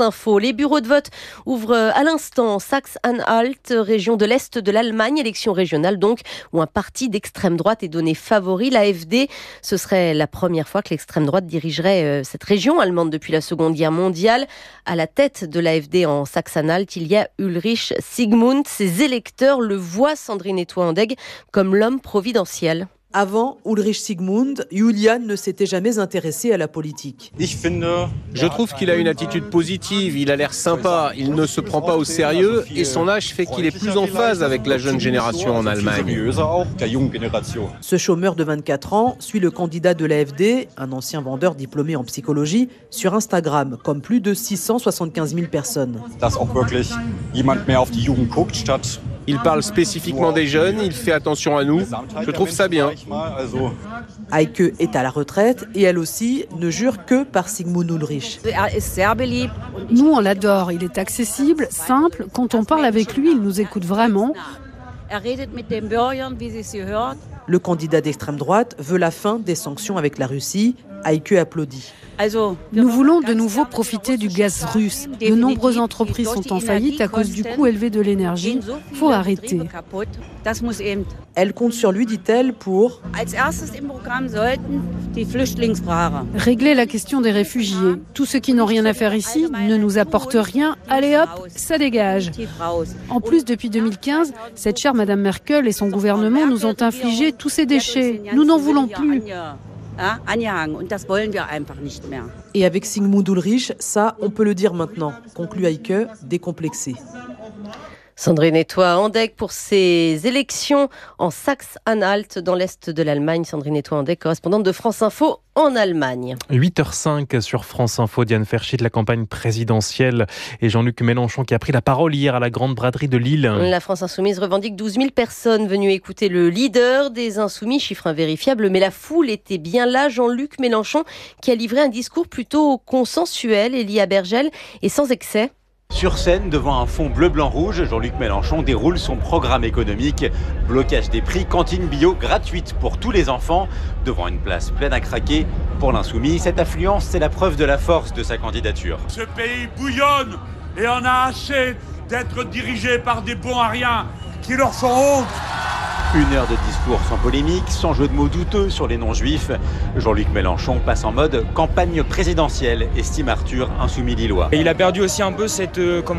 Info. Les bureaux de vote ouvrent à l'instant Saxe-Anhalt, région de l'Est de l'Allemagne, élection régionale donc, où un parti d'extrême droite est donné favori, l'AfD. Ce serait la première fois que l'extrême droite dirigerait cette région allemande depuis la Seconde Guerre mondiale. À la tête de l'AfD en Saxe-Anhalt, il y a Ulrich Siegmund. Ses électeurs le voient, Sandrine Etouan-Andegg, comme l'homme providentiel. Avant Ulrich Siegmund, Julian ne s'était jamais intéressé à la politique. Je trouve qu'il a une attitude positive, il a l'air sympa, il ne se prend pas au sérieux et son âge fait qu'il est plus en phase avec la jeune génération en Allemagne. Ce chômeur de 24 ans suit le candidat de l'AfD, un ancien vendeur diplômé en psychologie, sur Instagram, comme plus de 675 000 personnes. Il parle spécifiquement des jeunes, il fait attention à nous, je trouve ça bien. Heike est à la retraite et elle aussi ne jure que par Siegmund Ulrich. Nous, on l'adore, il est accessible, simple. Quand on parle avec lui, il nous écoute vraiment. Le candidat d'extrême droite veut la fin des sanctions avec la Russie. Heike applaudit. Nous voulons de nouveau profiter du gaz russe. De nombreuses entreprises sont en faillite à cause du coût élevé de l'énergie. Il faut arrêter. Elle compte sur lui, dit-elle, pour régler la question des réfugiés. Tous ceux qui n'ont rien à faire ici ne nous apportent rien. Allez hop, ça dégage. En plus, depuis 2015, cette chère Madame Merkel et son gouvernement nous ont infligé tous ces déchets. Nous n'en voulons plus. Et avec Siegmund Ulrich, ça, on peut le dire maintenant, conclut Heike, décomplexé. Sandrine Etouan-Andegg pour ces élections en Saxe-Anhalt dans l'Est de l'Allemagne. Sandrine Etouan-Andegg, correspondante de France Info en Allemagne. 8h05 sur France Info, Diane Ferchy de la campagne présidentielle et Jean-Luc Mélenchon qui a pris la parole hier à la Grande Braderie de Lille. La France Insoumise revendique 12 000 personnes venues écouter le leader des Insoumis, chiffre invérifiable, mais la foule était bien là. Jean-Luc Mélenchon qui a livré un discours plutôt consensuel, Élie Abergel, et sans excès. Sur scène, devant un fond bleu-blanc-rouge, Jean-Luc Mélenchon déroule son programme économique. Blocage des prix, cantine bio gratuite pour tous les enfants. Devant une place pleine à craquer pour l'insoumis, cette affluence, c'est la preuve de la force de sa candidature. Ce pays bouillonne et en a assez d'être dirigé par des bons à rien qui leur font honte. Une heure de discours sans polémique, sans jeu de mots douteux sur les non-juifs. Jean-Luc Mélenchon passe en mode campagne présidentielle, estime Arthur, insoumis lillois. Et il a perdu aussi un peu cette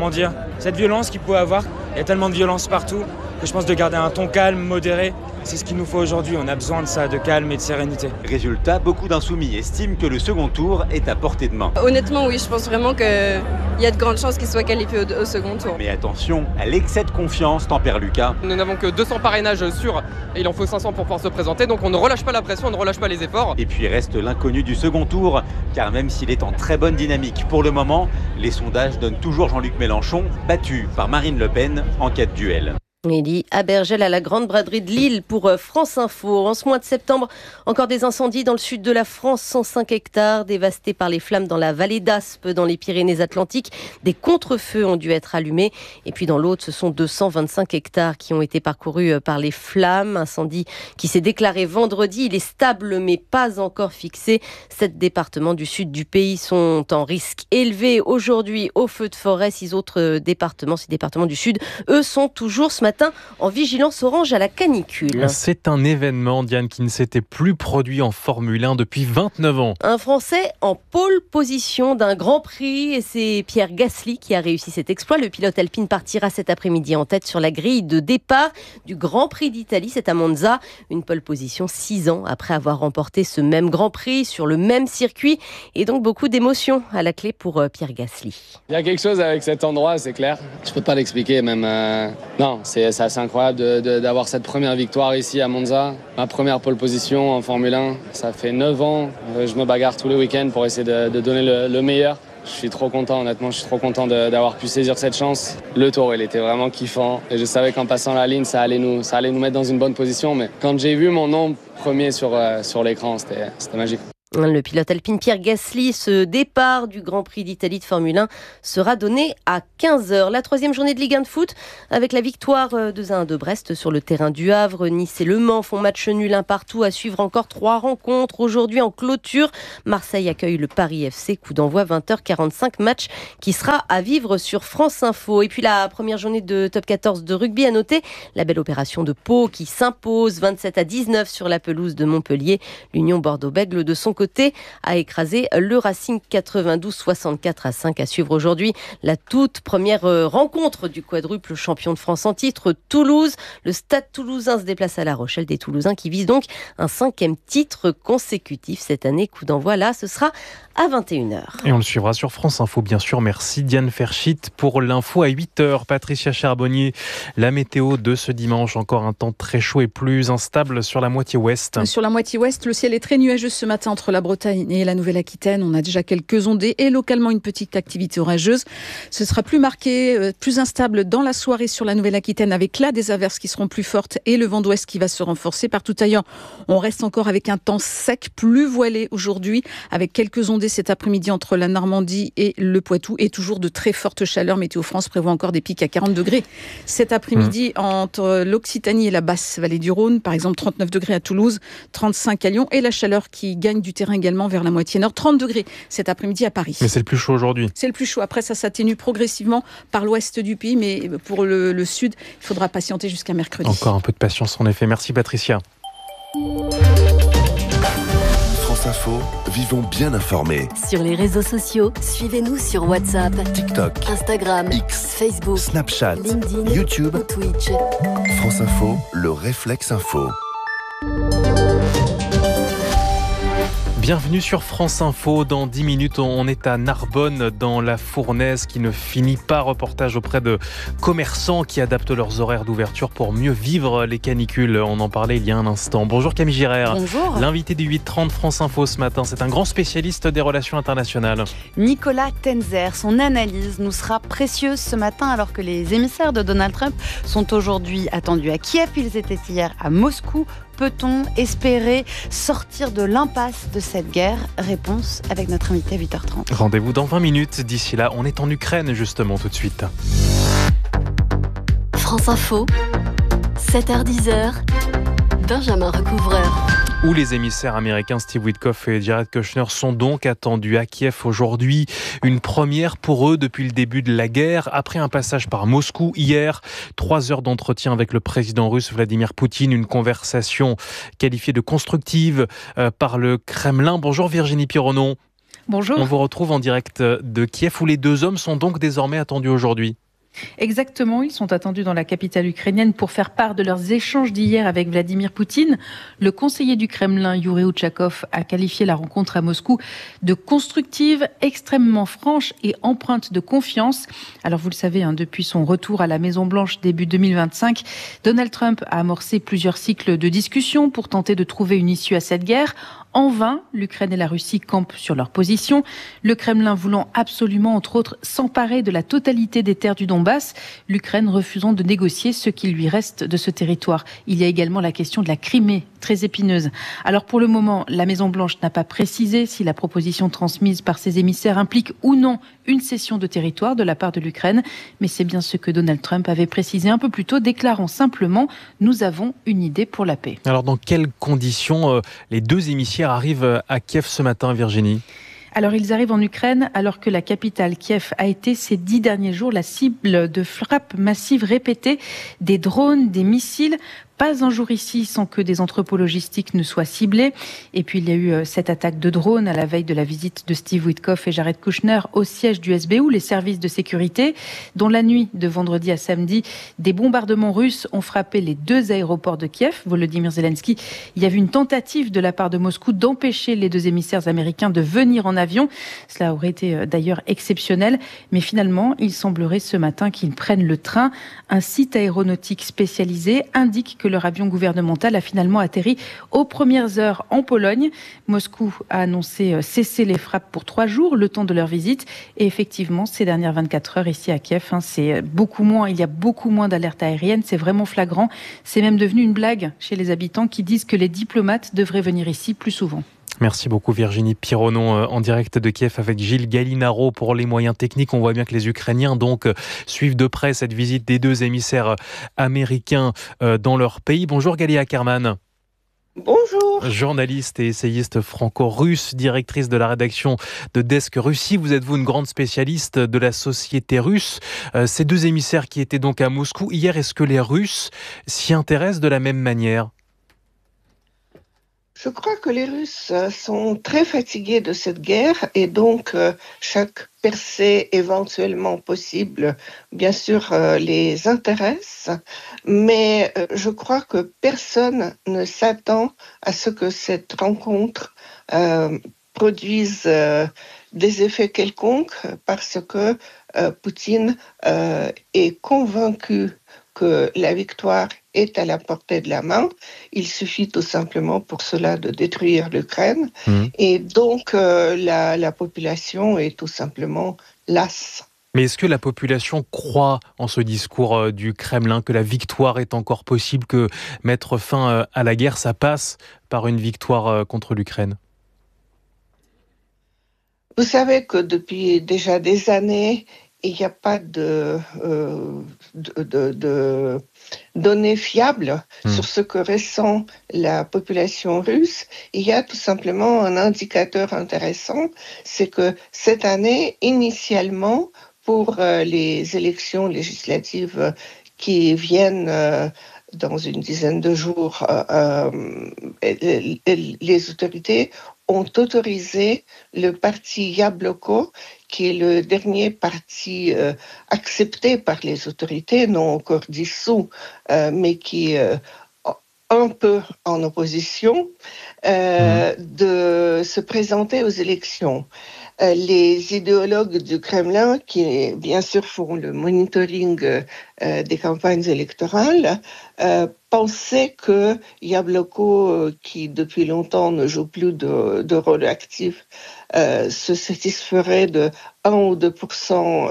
violence qu'il pouvait avoir. Il y a tellement de violence partout que je pense de garder un ton calme, modéré. C'est ce qu'il nous faut aujourd'hui, on a besoin de ça, de calme et de sérénité. Résultat, beaucoup d'insoumis estiment que le second tour est à portée de main. Honnêtement, oui, je pense vraiment qu'il y a de grandes chances qu'il soit qualifié au second tour. Mais attention, à l'excès de confiance, tempère Lucas. Nous n'avons que 200 parrainages sûrs et il en faut 500 pour pouvoir se présenter, donc on ne relâche pas la pression, on ne relâche pas les efforts. Et puis reste l'inconnu du second tour, car même s'il est en très bonne dynamique pour le moment, les sondages donnent toujours Jean-Luc Mélenchon battu par Marine Le Pen en cas de duel. Élie Abergel à la Grande Braderie de Lille pour France Info. En ce mois de septembre, encore des incendies dans le sud de la France, 105 hectares dévastés par les flammes dans la vallée d'Aspe, dans les Pyrénées-Atlantiques. Des contre-feux ont dû être allumés. Et puis dans l'autre, ce sont 225 hectares qui ont été parcourus par les flammes. Incendie qui s'est déclaré vendredi. Il est stable mais pas encore fixé. 7 départements du sud du pays sont en risque élevé aujourd'hui au feu de forêt. 6 départements du sud, eux, sont toujours ce matin en vigilance orange à la canicule. C'est un événement, Diane, qui ne s'était plus produit en Formule 1 depuis 29 ans. Un Français en pole position d'un Grand Prix et c'est Pierre Gasly qui a réussi cet exploit. Le pilote alpine partira cet après-midi en tête sur la grille de départ du Grand Prix d'Italie. C'est à Monza, une pole position 6 ans après avoir remporté ce même Grand Prix sur le même circuit et donc beaucoup d'émotions à la clé pour Pierre Gasly. Il y a quelque chose avec cet endroit, c'est clair. Je peux pas l'expliquer même. Non, c'est assez incroyable d'avoir cette première victoire ici à Monza. Ma première pole position en Formule 1, ça fait 9 ans. Je me bagarre tous les week-ends pour essayer de donner le meilleur. Je suis trop content, honnêtement, je suis trop content d'avoir pu saisir cette chance. Le tour, il était vraiment kiffant. Et je savais qu'en passant la ligne, ça allait nous mettre dans une bonne position. Mais quand j'ai vu mon nom premier sur l'écran, c'était magique. Le pilote alpine Pierre Gasly, ce départ du Grand Prix d'Italie de Formule 1 sera donné à 15h. La 3e journée de Ligue 1 de foot avec la victoire 2-1 de Brest sur le terrain du Havre. Nice et Le Mans font match nul 1 partout. À suivre encore 3 rencontres. Aujourd'hui en clôture, Marseille accueille le Paris FC. Coup d'envoi 20h45, match qui sera à vivre sur France Info. Et puis la première journée de Top 14 de rugby, à noter la belle opération de Pau qui s'impose 27-19 sur la pelouse de Montpellier. L'Union Bordeaux-Bègles de son côté a écrasé le Racing 92-64-5. À suivre aujourd'hui la toute première rencontre du quadruple champion de France en titre, Toulouse. Le Stade Toulousain se déplace à La Rochelle, des Toulousains qui visent donc un 5e titre consécutif cette année. Coup d'envoi là, ce sera à 21h. Et on le suivra sur France Info, bien sûr. Merci Diane Ferchit pour l'info à 8h. Patricia Charbonnier, la météo de ce dimanche, encore un temps très chaud et plus instable sur la moitié ouest. Sur la moitié ouest, le ciel est très nuageux ce matin entre la Bretagne et la Nouvelle-Aquitaine. On a déjà quelques ondées et localement une petite activité orageuse. Ce sera plus marqué, plus instable dans la soirée sur la Nouvelle-Aquitaine avec là des averses qui seront plus fortes et le vent d'ouest qui va se renforcer. Partout ailleurs, on reste encore avec un temps sec, plus voilé aujourd'hui, avec quelques ondées cet après-midi entre la Normandie et le Poitou et toujours de très fortes chaleurs. Météo France prévoit encore des pics à 40 degrés cet après-midi entre l'Occitanie et la basse vallée du Rhône. Par exemple, 39 degrés à Toulouse, 35 à Lyon et la chaleur qui gagne du terrain également vers la moitié nord. 30 degrés cet après-midi à Paris. Mais c'est le plus chaud aujourd'hui. C'est le plus chaud. Après, ça s'atténue progressivement par l'ouest du pays, mais pour le sud, il faudra patienter jusqu'à mercredi. Encore un peu de patience en effet. Merci Patricia. France Info, vivons bien informés. Sur les réseaux sociaux, suivez-nous sur WhatsApp, TikTok, Instagram, X, Facebook, Snapchat, LinkedIn, YouTube, ou Twitch. France Info, le réflexe info. Bienvenue sur France Info. Dans 10 minutes, on est à Narbonne, dans la fournaise qui ne finit pas. Reportage auprès de commerçants qui adaptent leurs horaires d'ouverture pour mieux vivre les canicules. On en parlait il y a un instant. Bonjour Camille Girard. Bonjour. L'invité du 8h30 France Info ce matin, c'est un grand spécialiste des relations internationales. Nicolas Tenzer, son analyse nous sera précieuse ce matin alors que les émissaires de Donald Trump sont aujourd'hui attendus à Kiev. Ils étaient hier à Moscou. Peut-on espérer sortir de l'impasse de cette guerre ? Réponse avec notre invité à 8h30. Rendez-vous dans 20 minutes. D'ici là, on est en Ukraine justement tout de suite. France Info, 7h-10h, Benjamin Recouvreur. Où les émissaires américains Steve Witkoff et Jared Kushner sont donc attendus à Kiev aujourd'hui. Une première pour eux depuis le début de la guerre. Après un passage par Moscou hier, 3 heures d'entretien avec le président russe Vladimir Poutine. Une conversation qualifiée de constructive par le Kremlin. Bonjour Virginie Pironneau. Bonjour. On vous retrouve en direct de Kiev où les deux hommes sont donc désormais attendus aujourd'hui. Exactement, ils sont attendus dans la capitale ukrainienne pour faire part de leurs échanges d'hier avec Vladimir Poutine. Le conseiller du Kremlin, Yuri Uchakov, a qualifié la rencontre à Moscou de constructive, extrêmement franche et empreinte de confiance. Alors vous le savez, depuis son retour à la Maison-Blanche début 2025, Donald Trump a amorcé plusieurs cycles de discussions pour tenter de trouver une issue à cette guerre. En vain, l'Ukraine et la Russie campent sur leur position. Le Kremlin voulant absolument, entre autres, s'emparer de la totalité des terres du Donbass, l'Ukraine refusant de négocier ce qui lui reste de ce territoire. Il y a également la question de la Crimée, très épineuse. Alors pour le moment, la Maison-Blanche n'a pas précisé si la proposition transmise par ses émissaires implique ou non une cession de territoire de la part de l'Ukraine. Mais c'est bien ce que Donald Trump avait précisé un peu plus tôt, déclarant simplement « Nous avons une idée pour la paix ». Alors dans quelles conditions les deux émissaires arrivent à Kiev ce matin, Virginie ? Alors, ils arrivent en Ukraine alors que la capitale Kiev a été ces 10 derniers jours la cible de frappes massives répétées, des drones, des missiles. Pas un jour ici sans que des entrepôts logistiques ne soient ciblés. Et puis il y a eu cette attaque de drone à la veille de la visite de Steve Witkoff et Jared Kushner au siège du SBU, les services de sécurité, dont la nuit de vendredi à samedi, des bombardements russes ont frappé les 2 aéroports de Kiev. Volodymyr Zelensky, il y avait une tentative de la part de Moscou d'empêcher les 2 émissaires américains de venir en avion. Cela aurait été d'ailleurs exceptionnel. Mais finalement, il semblerait ce matin qu'ils prennent le train. Un site aéronautique spécialisé indique que leur avion gouvernemental a finalement atterri aux premières heures en Pologne. Moscou a annoncé cesser les frappes pour 3 jours, le temps de leur visite. Et effectivement, ces dernières 24 heures ici à Kiev, c'est beaucoup moins, il y a beaucoup moins d'alertes aériennes. C'est vraiment flagrant. C'est même devenu une blague chez les habitants qui disent que les diplomates devraient venir ici plus souvent. Merci beaucoup Virginie Pironon en direct de Kiev avec Gilles Gallinaro pour les moyens techniques. On voit bien que les Ukrainiens donc suivent de près cette visite des deux émissaires américains dans leur pays. Bonjour Galia Ackerman. Bonjour. Journaliste et essayiste franco-russe, directrice de la rédaction de Desk Russie. Vous êtes une grande spécialiste de la société russe. Ces deux émissaires qui étaient donc à Moscou hier, est-ce que les Russes s'y intéressent de la même manière ? Je crois que les Russes sont très fatigués de cette guerre et donc chaque percée éventuellement possible, bien sûr, les intéresse. Mais je crois que personne ne s'attend à ce que cette rencontre produise des effets quelconques parce que Poutine est convaincu que la victoire est à la portée de la main. Il suffit tout simplement pour cela de détruire l'Ukraine. Et donc, la population est tout simplement lasse. Mais est-ce que la population croit en ce discours du Kremlin, que la victoire est encore possible, que mettre fin à la guerre, ça passe par une victoire contre l'Ukraine ? Vous savez que depuis déjà des années, il n'y a pas de données fiables sur ce que ressent la population russe. Il y a tout simplement un indicateur intéressant, c'est que cette année, initialement, pour les élections législatives qui viennent dans une dizaine de jours, les autorités ont autorisé le parti Yabloko, qui est le dernier parti accepté par les autorités, non encore dissous, mais qui est un peu en opposition, de se présenter aux élections. Les idéologues du Kremlin, qui bien sûr font le monitoring des campagnes électorales, pensaient que Yabloko, qui depuis longtemps ne joue plus de rôle actif, se satisferait de 1 ou 2%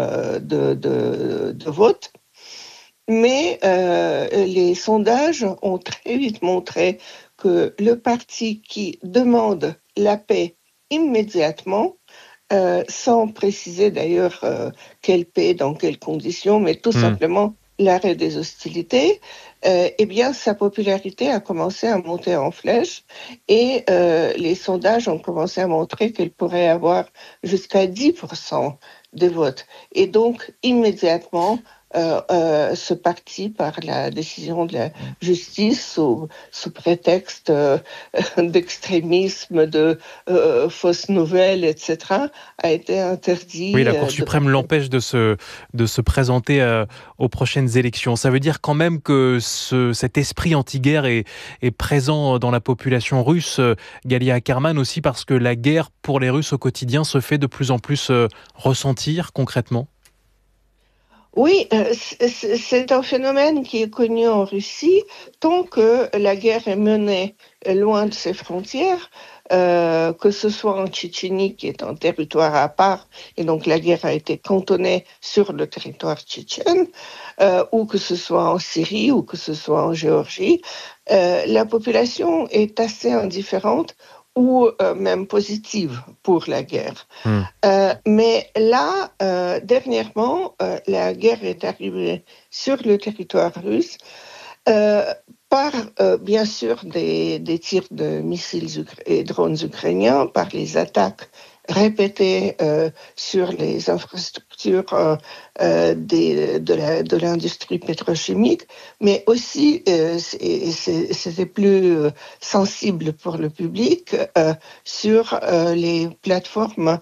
de vote. Mais les sondages ont très vite montré que le parti qui demande la paix immédiatement, sans préciser d'ailleurs quelle paix, dans quelles conditions, mais tout simplement l'arrêt des hostilités, eh bien sa popularité a commencé à monter en flèche et les sondages ont commencé à montrer qu'elle pourrait avoir jusqu'à 10% des votes. Et donc immédiatement, ce parti, par la décision de la justice, sous prétexte d'extrémisme, de fausses nouvelles, etc., a été interdit. Oui, la Cour suprême l'empêche de se présenter aux prochaines élections. Ça veut dire quand même que cet esprit anti-guerre est présent dans la population russe, Galia Ackerman, aussi parce que la guerre pour les Russes au quotidien se fait de plus en plus ressentir concrètement. Oui, c'est un phénomène qui est connu en Russie tant que la guerre est menée loin de ses frontières, que ce soit en Tchétchénie, qui est un territoire à part, et donc la guerre a été cantonnée sur le territoire tchétchène, ou que ce soit en Syrie, ou que ce soit en Géorgie, la population est assez indifférente ou même positive pour la guerre. Mais là, dernièrement, la guerre est arrivée sur le territoire russe par, bien sûr, des tirs de missiles et drones ukrainiens, par les attaques répétées sur les infrastructures de l'industrie pétrochimique, mais aussi, c'était plus sensible pour le public, sur les plateformes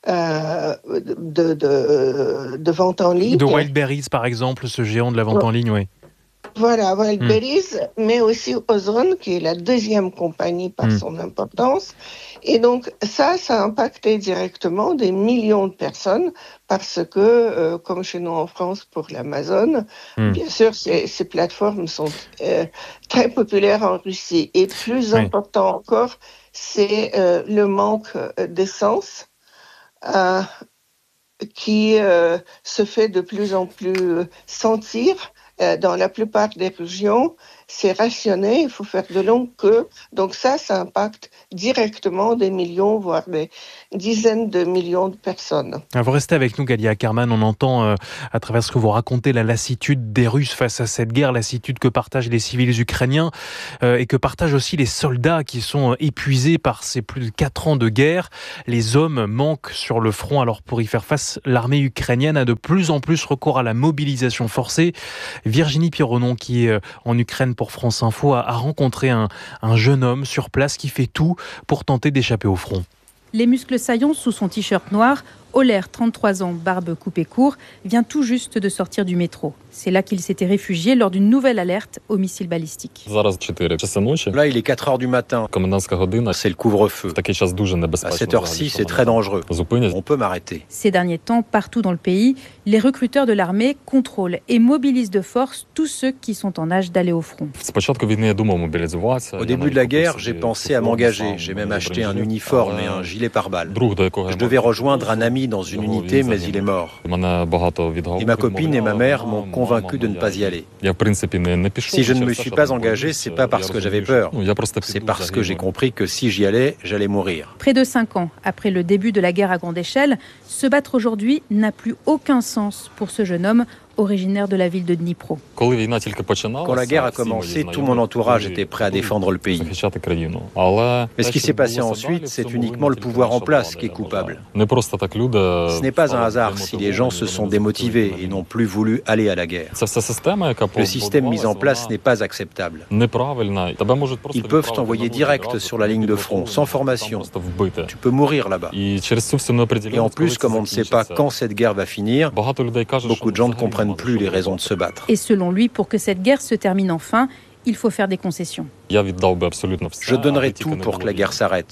de vente en ligne. De Wildberries, par exemple, ce géant de la vente en ligne, oui. Voilà, Wildberries, mais aussi Ozon, qui est la deuxième compagnie par son importance. Et donc, ça a impacté directement des millions de personnes parce que, comme chez nous en France pour l'Amazon, bien sûr, ces plateformes sont très populaires en Russie. Et plus important encore, c'est le manque d'essence qui se fait de plus en plus sentir dans la plupart des régions. c'est rationné, il faut faire de longues queues. Donc ça impacte directement des millions, voire des dizaines de millions de personnes. Vous restez avec nous, Galia Ackerman. On entend à travers ce que vous racontez la lassitude des Russes face à cette guerre, lassitude que partagent les civils ukrainiens et que partagent aussi les soldats qui sont épuisés par ces plus de 4 ans de guerre. Les hommes manquent sur le front. Alors pour y faire face, l'armée ukrainienne a de plus en plus recours à la mobilisation forcée. Virginie Pironon, qui est en Ukraine pour France Info, a rencontré un jeune homme sur place qui fait tout pour tenter d'échapper au front. Les muscles saillants sous son t-shirt noir, Oler, 33 ans, barbe coupée court, vient tout juste de sortir du métro. C'est là qu'il s'était réfugié lors d'une nouvelle alerte au missile balistique. Là, il est 4 heures du matin. C'est le couvre-feu. À cette heure-ci, c'est très dangereux. On peut m'arrêter. Ces derniers temps, partout dans le pays, les recruteurs de l'armée contrôlent et mobilisent de force tous ceux qui sont en âge d'aller au front. Au début de la guerre, j'ai pensé à m'engager. J'ai même acheté un uniforme et un gilet pare-balles. Je devais rejoindre un ami dans une unité, mais il est mort. Et ma copine et ma mère m'ont convaincu de ne pas y aller. Si je ne me suis pas engagé, c'est pas parce que j'avais peur. C'est parce que j'ai compris que si j'y allais, j'allais mourir. Près de 5 ans après le début de la guerre à grande échelle, se battre aujourd'hui n'a plus aucun sens pour ce jeune homme originaire de la ville de Dnipro. Quand la guerre a commencé, tout mon entourage était prêt à défendre le pays. Mais ce qui s'est passé ensuite, c'est uniquement le pouvoir en place qui est coupable. Ce n'est pas un hasard si les gens se sont démotivés et n'ont plus voulu aller à la guerre. Le système mis en place n'est pas acceptable. Ils peuvent t'envoyer direct sur la ligne de front, sans formation. Tu peux mourir là-bas. Et en plus, comme on ne sait pas quand cette guerre va finir, beaucoup de gens ne comprennent plus les raisons de se battre. Et selon lui, pour que cette guerre se termine enfin, il faut faire des concessions. Je donnerai tout pour que la guerre s'arrête.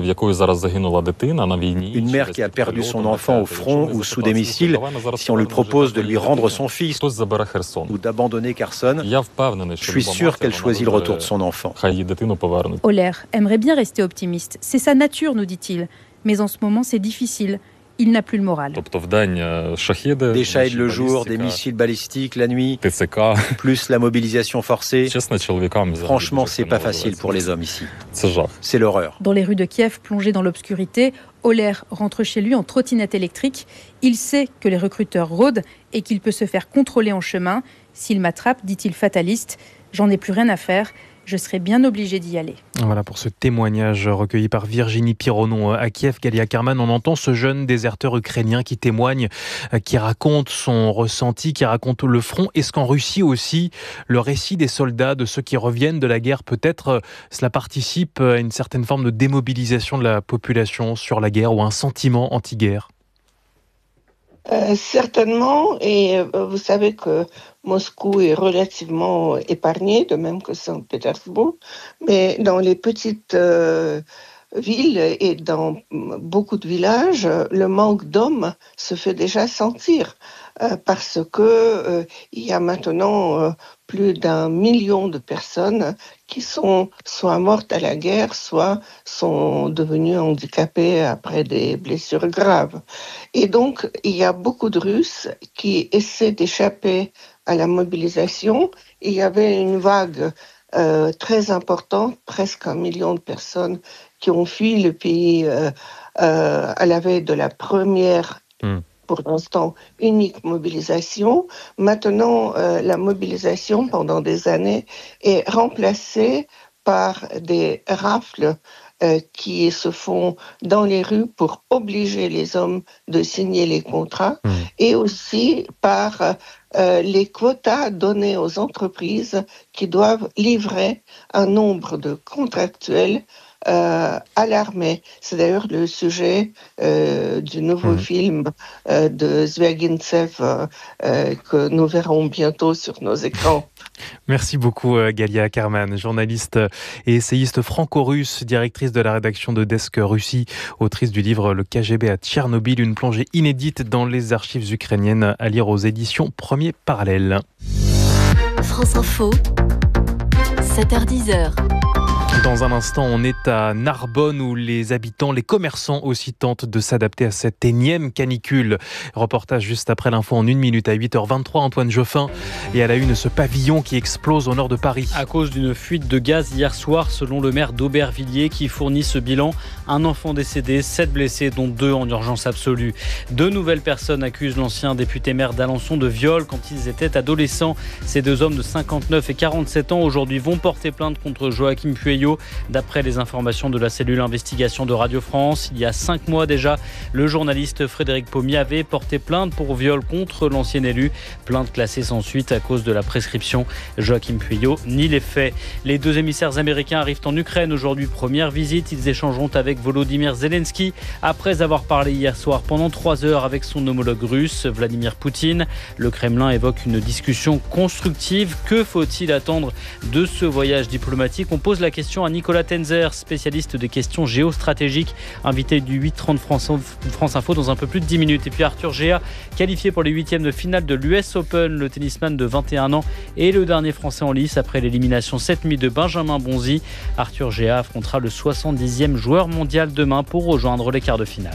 Une mère qui a perdu son enfant au front ou sous des missiles, si on lui propose de lui rendre son fils ou d'abandonner Kherson, je suis sûr qu'elle choisit le retour de son enfant. Oler aimerait bien rester optimiste. C'est sa nature, nous dit-il. Mais en ce moment, c'est difficile. Il n'a plus le moral. Des Shahed le jour, des missiles balistiques la nuit, plus la mobilisation forcée. Franchement, c'est pas facile pour les hommes ici. C'est l'horreur. Dans les rues de Kiev, plongées dans l'obscurité, Oler rentre chez lui en trottinette électrique. Il sait que les recruteurs rôdent et qu'il peut se faire contrôler en chemin. S'il m'attrape, dit-il fataliste, j'en ai plus rien à faire. Je serais bien obligé d'y aller. Voilà pour ce témoignage recueilli par Virginie Pironon à Kiev. Galia Ackerman, on entend ce jeune déserteur ukrainien qui témoigne, qui raconte son ressenti, qui raconte le front. Est-ce qu'en Russie aussi, le récit des soldats, de ceux qui reviennent de la guerre, peut-être cela participe à une certaine forme de démobilisation de la population sur la guerre ou un sentiment anti-guerre ? Certainement, et vous savez que Moscou est relativement épargné, de même que Saint-Pétersbourg, mais dans les petites villes et dans beaucoup de villages, le manque d'hommes se fait déjà sentir parce que il y a maintenant plus d'1 million de personnes qui sont soit mortes à la guerre, soit sont devenues handicapées après des blessures graves. Et donc, il y a beaucoup de Russes qui essaient d'échapper à la mobilisation. Il y avait une vague très importante, presque 1 million de personnes qui ont fui le pays à la veille de la première pour l'instant, unique mobilisation. Maintenant, la mobilisation, pendant des années, est remplacée par des rafles qui se font dans les rues pour obliger les hommes de signer les contrats et aussi par les quotas donnés aux entreprises qui doivent livrer un nombre de contractuels à l'armée. C'est d'ailleurs le sujet du nouveau film de Zvyagintsev que nous verrons bientôt sur nos écrans. Merci beaucoup Galia Ackerman, journaliste et essayiste franco-russe, directrice de la rédaction de Desk Russie, autrice du livre Le KGB à Tchernobyl, une plongée inédite dans les archives ukrainiennes à lire aux éditions Premier Parallèle. France Info, 7h-10h. Dans un instant, on est à Narbonne où les habitants, les commerçants aussi tentent de s'adapter à cette énième canicule. Reportage juste après l'info en 1 minute à 8h23. Antoine Joffin. Et à la une, ce pavillon qui explose au nord de Paris. À cause d'une fuite de gaz hier soir, selon le maire d'Aubervilliers qui fournit ce bilan. Un enfant décédé, 7 blessés, dont 2 en urgence absolue. 2 nouvelles personnes accusent l'ancien député maire d'Alençon de viol quand ils étaient adolescents. Ces 2 hommes de 59 et 47 ans aujourd'hui vont porter plainte contre Joachim Pueyo. D'après les informations de la cellule investigation de Radio France, il y a 5 mois déjà, le journaliste Frédéric Pommier avait porté plainte pour viol contre l'ancien élu. Plainte classée sans suite à cause de la prescription. Joachim Pueyo nie les faits. Les 2 émissaires américains arrivent en Ukraine aujourd'hui. Première visite, ils échangeront avec Volodymyr Zelensky après avoir parlé hier soir pendant 3 heures avec son homologue russe, Vladimir Poutine. Le Kremlin évoque une discussion constructive. Que faut-il attendre de ce voyage diplomatique ? On pose la question à Nicolas Tenzer, spécialiste des questions géostratégiques, invité du 8h30 France Info dans un peu plus de 10 minutes. Et puis Arthur Géa, qualifié pour les 8e de finale de l'US Open, le tennisman de 21 ans et le dernier français en lice après l'élimination 7-mi de Benjamin Bonzi. Arthur Géa affrontera le 70e joueur mondial demain pour rejoindre les quarts de finale.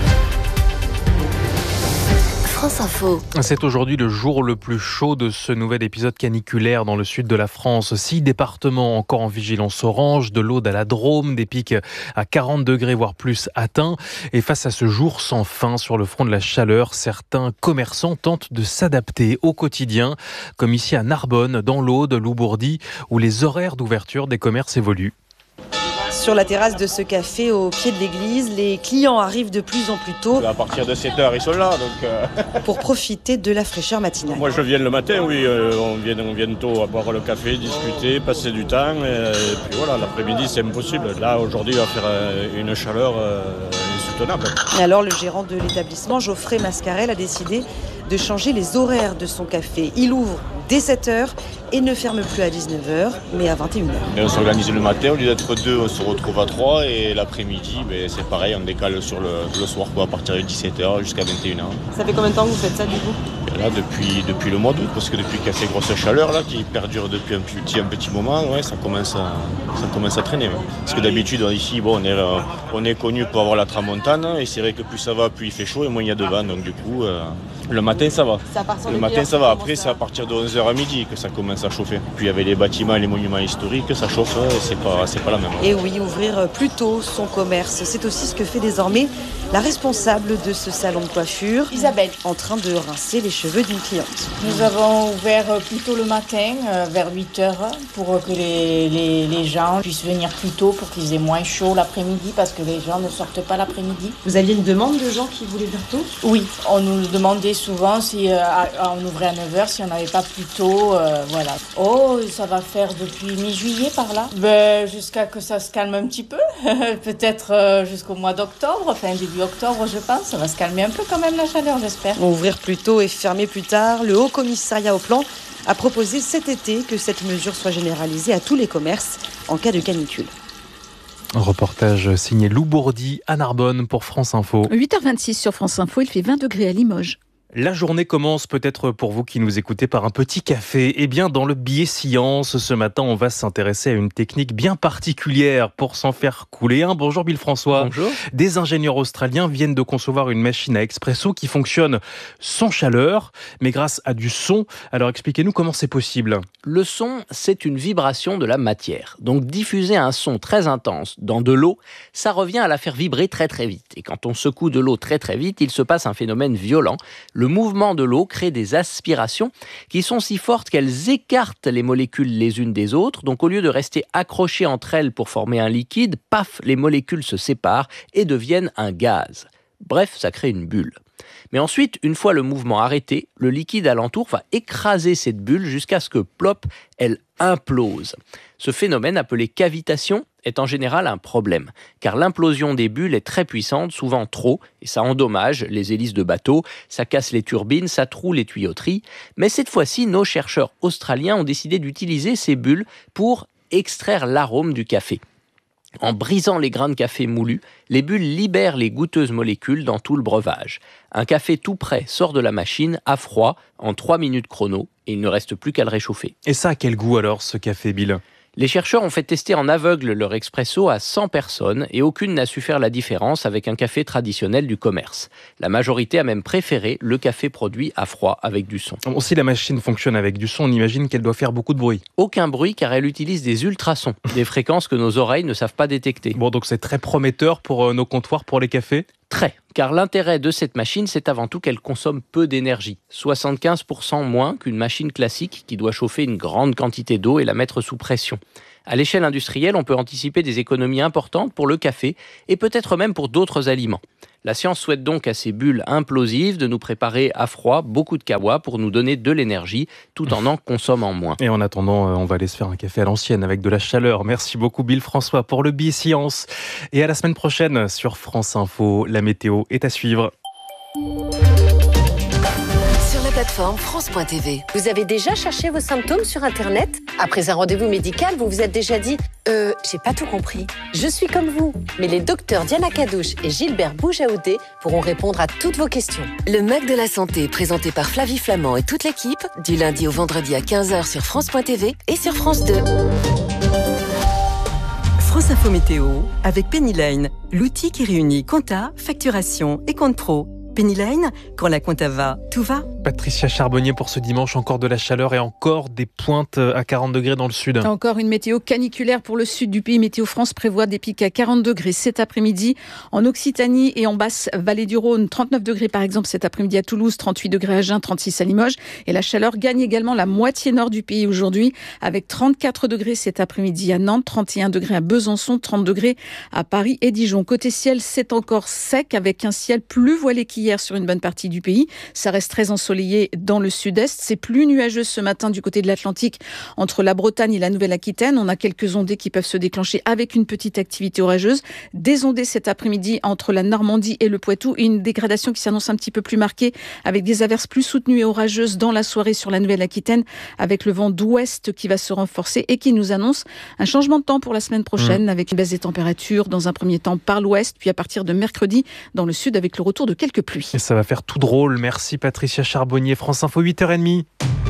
France Info. C'est aujourd'hui le jour le plus chaud de ce nouvel épisode caniculaire dans le sud de la France. 6 départements encore en vigilance orange, de l'Aude à la Drôme, des pics à 40 degrés voire plus atteints. Et face à ce jour sans fin sur le front de la chaleur, certains commerçants tentent de s'adapter au quotidien, comme ici à Narbonne, dans l'Aude, Loubourdi, où les horaires d'ouverture des commerces évoluent. Sur la terrasse de ce café au pied de l'église, les clients arrivent de plus en plus tôt. À partir de 7h, ils sont là. Donc pour profiter de la fraîcheur matinale. Moi, je viens le matin, oui. On vient tôt à boire le café, discuter, passer du temps. Et puis voilà, l'après-midi, c'est impossible. Là, aujourd'hui, il va faire une chaleur insoutenable. Et alors, le gérant de l'établissement, Geoffrey Mascarel, a décidé de changer les horaires de son café. Il ouvre dès 7h et ne ferme plus à 19h, mais à 21h. Et on s'organise le matin, au lieu d'être 2, on se retrouve à 3. Et l'après-midi, c'est pareil, on décale sur le soir, à partir de 17h jusqu'à 21h. Ça fait combien de temps que vous faites ça, du coup ? Et là, depuis le mois d'août, parce que depuis qu'il y a ces grosses chaleurs là, qui perdurent depuis un petit moment, ouais, ça commence à traîner. Ouais. Parce que d'habitude, ici, on est connu pour avoir la tramontane, et c'est vrai que plus ça va, plus il fait chaud, et moins il y a de vent. Donc du coup, le matin, ça va. Le matin, ça va. Après, c'est à partir de 11h à midi que ça commence à chauffer. Puis avec les bâtiments et les monuments historiques, ça chauffe, c'est pas la même. Et oui, ouvrir plus tôt son commerce, c'est aussi ce que fait désormais la responsable de ce salon de coiffure, Isabelle, en train de rincer les cheveux d'une cliente. Nous avons ouvert plus tôt le matin, vers 8h, pour que les gens puissent venir plus tôt, pour qu'ils aient moins chaud l'après-midi, parce que les gens ne sortent pas l'après-midi. Vous aviez une demande de gens qui voulaient venir tôt ? Oui, on nous demandait souvent si on ouvrait à 9h, si on n'avait pas plus tôt, voilà. Oh, ça va faire depuis mi-juillet par là. Jusqu'à que ça se calme un petit peu, peut-être jusqu'au mois d'octobre, enfin début octobre je pense, ça va se calmer un peu quand même la chaleur, j'espère. Ouvrir plus tôt et fermer plus tard, le Haut Commissariat au Plan a proposé cet été que cette mesure soit généralisée à tous les commerces en cas de canicule. Un reportage signé Loubourdi à Narbonne pour France Info. 8h26 sur France Info, il fait 20 degrés à Limoges. La journée commence peut-être pour vous qui nous écoutez par un petit café. Eh bien, dans le billet science, ce matin, on va s'intéresser à une technique bien particulière pour s'en faire couler un. Bonjour Bill François. Bonjour. Des ingénieurs australiens viennent de concevoir une machine à expresso qui fonctionne sans chaleur, mais grâce à du son. Alors expliquez-nous comment c'est possible. Le son, c'est une vibration de la matière. Donc diffuser un son très intense dans de l'eau, ça revient à la faire vibrer très très vite. Et quand on secoue de l'eau très très vite, il se passe un phénomène violent. Le mouvement de l'eau crée des aspirations qui sont si fortes qu'elles écartent les molécules les unes des autres. Donc au lieu de rester accrochées entre elles pour former un liquide, paf, les molécules se séparent et deviennent un gaz. Bref, ça crée une bulle. Mais ensuite, une fois le mouvement arrêté, le liquide alentour va écraser cette bulle jusqu'à ce que, plop, elle implose. Ce phénomène, appelé cavitation, est en général un problème, car l'implosion des bulles est très puissante, souvent trop, et ça endommage les hélices de bateaux, ça casse les turbines, ça troue les tuyauteries. Mais cette fois-ci, nos chercheurs australiens ont décidé d'utiliser ces bulles pour extraire l'arôme du café. En brisant les grains de café moulus, les bulles libèrent les goûteuses molécules dans tout le breuvage. Un café tout prêt sort de la machine à froid en 3 minutes chrono et il ne reste plus qu'à le réchauffer. Et ça a quel goût alors, ce café, Bill ? Les chercheurs ont fait tester en aveugle leur expresso à 100 personnes et aucune n'a su faire la différence avec un café traditionnel du commerce. La majorité a même préféré le café produit à froid avec du son. Si la machine fonctionne avec du son, on imagine qu'elle doit faire beaucoup de bruit. Aucun bruit car elle utilise des ultrasons, des fréquences que nos oreilles ne savent pas détecter. Bon, donc c'est très prometteur pour nos comptoirs, pour les cafés ? Très, car l'intérêt de cette machine, c'est avant tout qu'elle consomme peu d'énergie. 75% moins qu'une machine classique qui doit chauffer une grande quantité d'eau et la mettre sous pression. À l'échelle industrielle, on peut anticiper des économies importantes pour le café et peut-être même pour d'autres aliments. La science souhaite donc à ces bulles implosives de nous préparer à froid beaucoup de kawa pour nous donner de l'énergie tout en consommant moins. Et en attendant, on va aller se faire un café à l'ancienne avec de la chaleur. Merci beaucoup Bill François pour le Bi-Science. Et à la semaine prochaine sur France Info. La météo est à suivre. Plateforme France.tv. Vous avez déjà cherché vos symptômes sur Internet ? Après un rendez-vous médical, vous vous êtes déjà dit « j'ai pas tout compris ». Je suis comme vous, mais les docteurs Diana Cadouche et Gilbert Boujaoudé pourront répondre à toutes vos questions. Le Mac de la Santé, présenté par Flavie Flamand et toute l'équipe, du lundi au vendredi à 15h sur France.tv et sur France 2. France Info Météo, avec Penny Lane, l'outil qui réunit compta, facturation et compte pro. Penny Lane, quand la compta va, tout va. Patricia Charbonnier pour ce dimanche, encore de la chaleur et encore des pointes à 40 degrés dans le sud. Encore une météo caniculaire pour le sud du pays. Météo France prévoit des pics à 40 degrés cet après-midi en Occitanie et en basse vallée du Rhône. 39 degrés par exemple cet après-midi à Toulouse, 38 degrés à Agen, 36 à Limoges. Et la chaleur gagne également la moitié nord du pays aujourd'hui avec 34 degrés cet après-midi à Nantes, 31 degrés à Besançon, 30 degrés à Paris et Dijon. Côté ciel, c'est encore sec avec un ciel plus voilé qu'hier sur une bonne partie du pays. Ça reste très ensoleillé dans le sud-est. C'est plus nuageux ce matin du côté de l'Atlantique entre la Bretagne et la Nouvelle-Aquitaine. On a quelques ondées qui peuvent se déclencher avec une petite activité orageuse. Des ondées cet après-midi entre la Normandie et le Poitou et une dégradation qui s'annonce un petit peu plus marquée avec des averses plus soutenues et orageuses dans la soirée sur la Nouvelle-Aquitaine avec le vent d'ouest qui va se renforcer et qui nous annonce un changement de temps pour la semaine prochaine avec une baisse des températures dans un premier temps par l'ouest puis à partir de mercredi dans le sud avec le retour de quelques pluies. Et ça va faire tout drôle. Merci Patricia Charbonnier. France Info 8h30.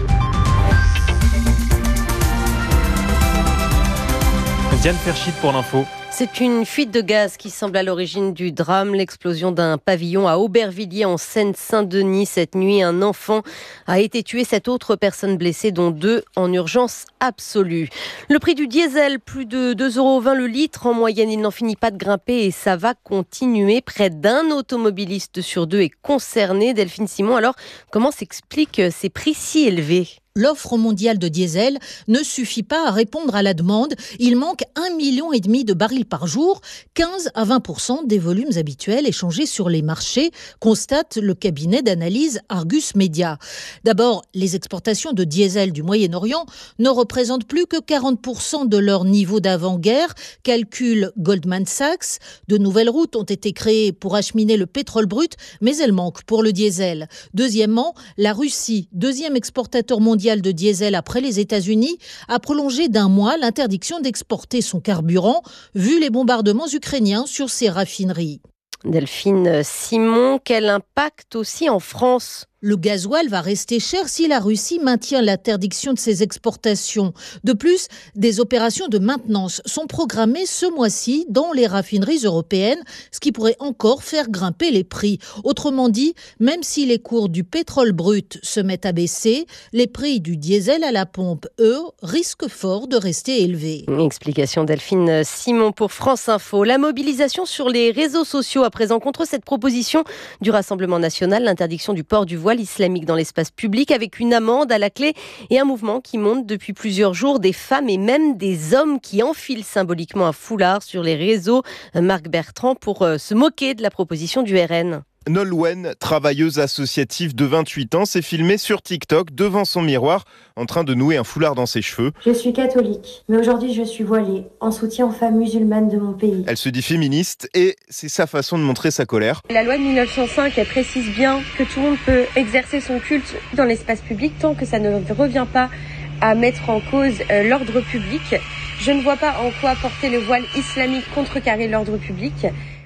Diane Ferchit pour l'info. C'est une fuite de gaz qui semble à l'origine du drame. L'explosion d'un pavillon à Aubervilliers en Seine-Saint-Denis. Cette nuit, un enfant a été tué, 7 autres personnes blessées, dont 2 en urgence absolue. Le prix du diesel, plus de 2,20 € le litre. En moyenne, il n'en finit pas de grimper et ça va continuer. Près d'un automobiliste sur 2 est concerné. Delphine Simon, alors comment s'expliquent ces prix si élevés ? L'offre mondiale de diesel ne suffit pas à répondre à la demande. Il manque 1,5 million de barils par jour, 15 à 20% des volumes habituels échangés sur les marchés, constate le cabinet d'analyse Argus Media. D'abord, les exportations de diesel du Moyen-Orient ne représentent plus que 40% de leur niveau d'avant-guerre, calcule Goldman Sachs. De nouvelles routes ont été créées pour acheminer le pétrole brut, mais elles manquent pour le diesel. Deuxièmement, la Russie, deuxième exportateur mondial de diesel après les États-Unis, a prolongé d'1 mois l'interdiction d'exporter son carburant, vu les bombardements ukrainiens sur ses raffineries. Delphine Simon, quel impact aussi en France ? Le gasoil va rester cher si la Russie maintient l'interdiction de ses exportations. De plus, des opérations de maintenance sont programmées ce mois-ci dans les raffineries européennes, ce qui pourrait encore faire grimper les prix. Autrement dit, même si les cours du pétrole brut se mettent à baisser, les prix du diesel à la pompe, eux, risquent fort de rester élevés. Explication Delphine Simon pour France Info. La mobilisation sur les réseaux sociaux à présent contre cette proposition du Rassemblement national, l'interdiction du port du voile islamique dans l'espace public avec une amende à la clé et un mouvement qui monte depuis plusieurs jours, des femmes et même des hommes qui enfilent symboliquement un foulard sur les réseaux. Marc Bertrand pour se moquer de la proposition du RN. Nolwenn, travailleuse associative de 28 ans, s'est filmée sur TikTok devant son miroir en train de nouer un foulard dans ses cheveux. Je suis catholique, mais aujourd'hui je suis voilée, en soutien aux femmes musulmanes de mon pays. Elle se dit féministe et c'est sa façon de montrer sa colère. La loi de 1905, elle précise bien que tout le monde peut exercer son culte dans l'espace public tant que ça ne revient pas à mettre en cause l'ordre public. Je ne vois pas en quoi porter le voile islamique contrecarrer l'ordre public.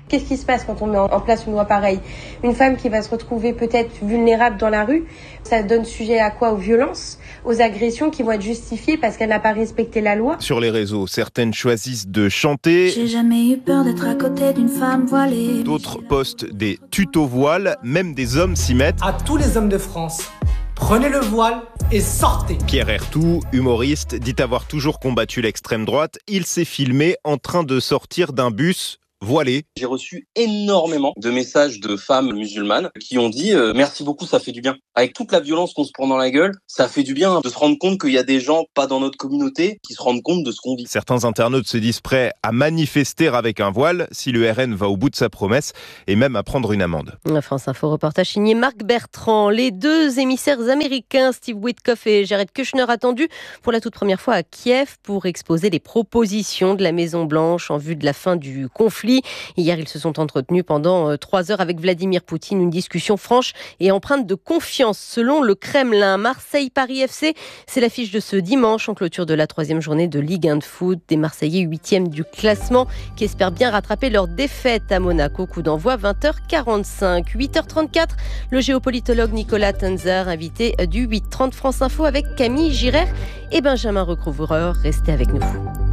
Qu'est-ce qui se passe quand on met en place une loi pareille? Une femme qui va se retrouver peut-être vulnérable dans la rue, ça donne sujet à quoi? Aux violences, aux agressions qui vont être justifiées parce qu'elle n'a pas respecté la loi. Sur les réseaux, certaines choisissent de chanter. J'ai jamais eu peur d'être à côté d'une femme voilée. D'autres postent des tutos voiles, même des hommes s'y mettent. À tous les hommes de France, prenez le voile et sortez. Pierre Ertout, humoriste, dit avoir toujours combattu l'extrême droite. Il s'est filmé en train de sortir d'un bus voilé. J'ai reçu énormément de messages de femmes musulmanes qui ont dit merci beaucoup, ça fait du bien. Avec toute la violence qu'on se prend dans la gueule, ça fait du bien de se rendre compte qu'il y a des gens pas dans notre communauté qui se rendent compte de ce qu'on vit. Certains internautes se disent prêts à manifester avec un voile si le RN va au bout de sa promesse et même à prendre une amende. France Info reportage signé Marc Bertrand. Les deux émissaires américains, Steve Witkoff et Jared Kushner, attendus pour la toute première fois à Kiev pour exposer les propositions de la Maison-Blanche en vue de la fin du conflit. Hier, ils se sont entretenus pendant 3 heures avec Vladimir Poutine. Une discussion franche et empreinte de confiance. Selon le Kremlin, Marseille-Paris FC, c'est l'affiche de ce dimanche en clôture de la 3e journée de Ligue 1 de foot. Des Marseillais 8e du classement qui espèrent bien rattraper leur défaite à Monaco. Coup d'envoi 20h45. 8h34, le géopolitologue Nicolas Tenzer, invité du 8h30 France Info avec Camille Girard et Benjamin Recouvreur. Restez avec nous.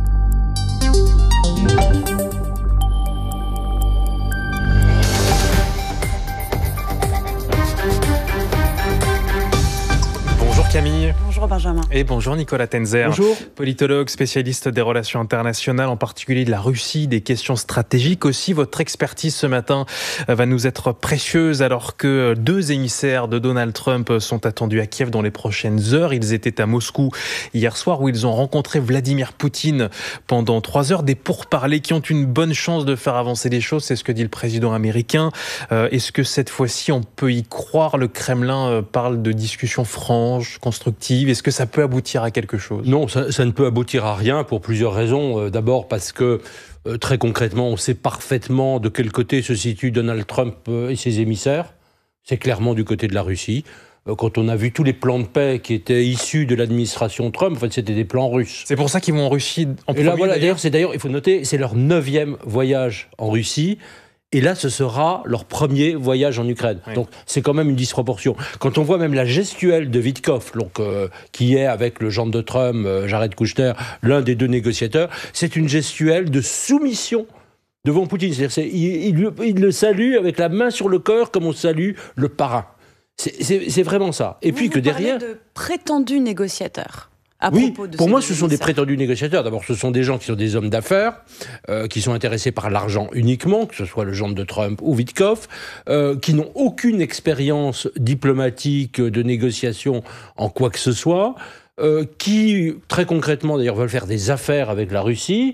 Bonjour Camille. Bonjour Benjamin. Et bonjour Nicolas Tenzer. Bonjour. Politologue, spécialiste des relations internationales, en particulier de la Russie, des questions stratégiques aussi. Votre expertise ce matin va nous être précieuse alors que 2 émissaires de Donald Trump sont attendus à Kiev dans les prochaines heures. Ils étaient à Moscou hier soir où ils ont rencontré Vladimir Poutine pendant 3 heures. Des pourparlers qui ont une bonne chance de faire avancer les choses, c'est ce que dit le président américain. Est-ce que cette fois-ci on peut y croire? Le Kremlin parle de discussions franches, constructive. Est-ce que ça peut aboutir à quelque chose? Non, ça ne peut aboutir à rien pour plusieurs raisons. D'abord parce que très concrètement, on sait parfaitement de quel côté se situent Donald Trump et ses émissaires. C'est clairement du côté de la Russie. Quand on a vu tous les plans de paix qui étaient issus de l'administration Trump, en fait, c'était des plans russes. C'est pour ça qu'ils vont en Russie en premier. Et là, voilà, d'ailleurs, il faut noter, c'est leur 9e voyage en Russie. Et là, ce sera leur premier voyage en Ukraine. Oui. Donc, c'est quand même une disproportion. Quand on voit même la gestuelle de Witkoff, qui est avec le gendre de Trump, Jared Kushner, l'un des 2 négociateurs, c'est une gestuelle de soumission devant Poutine. C'est-à-dire, il le salue avec la main sur le cœur comme on salue le parrain. C'est vraiment ça. Et puis que derrière... Vous parlez de prétendus négociateurs. Oui, pour moi, ce sont des prétendus négociateurs. D'abord, ce sont des gens qui sont des hommes d'affaires, qui sont intéressés par l'argent uniquement, que ce soit le gendre de Trump ou Witkoff, qui n'ont aucune expérience diplomatique de négociation en quoi que ce soit, qui, très concrètement, d'ailleurs, veulent faire des affaires avec la Russie,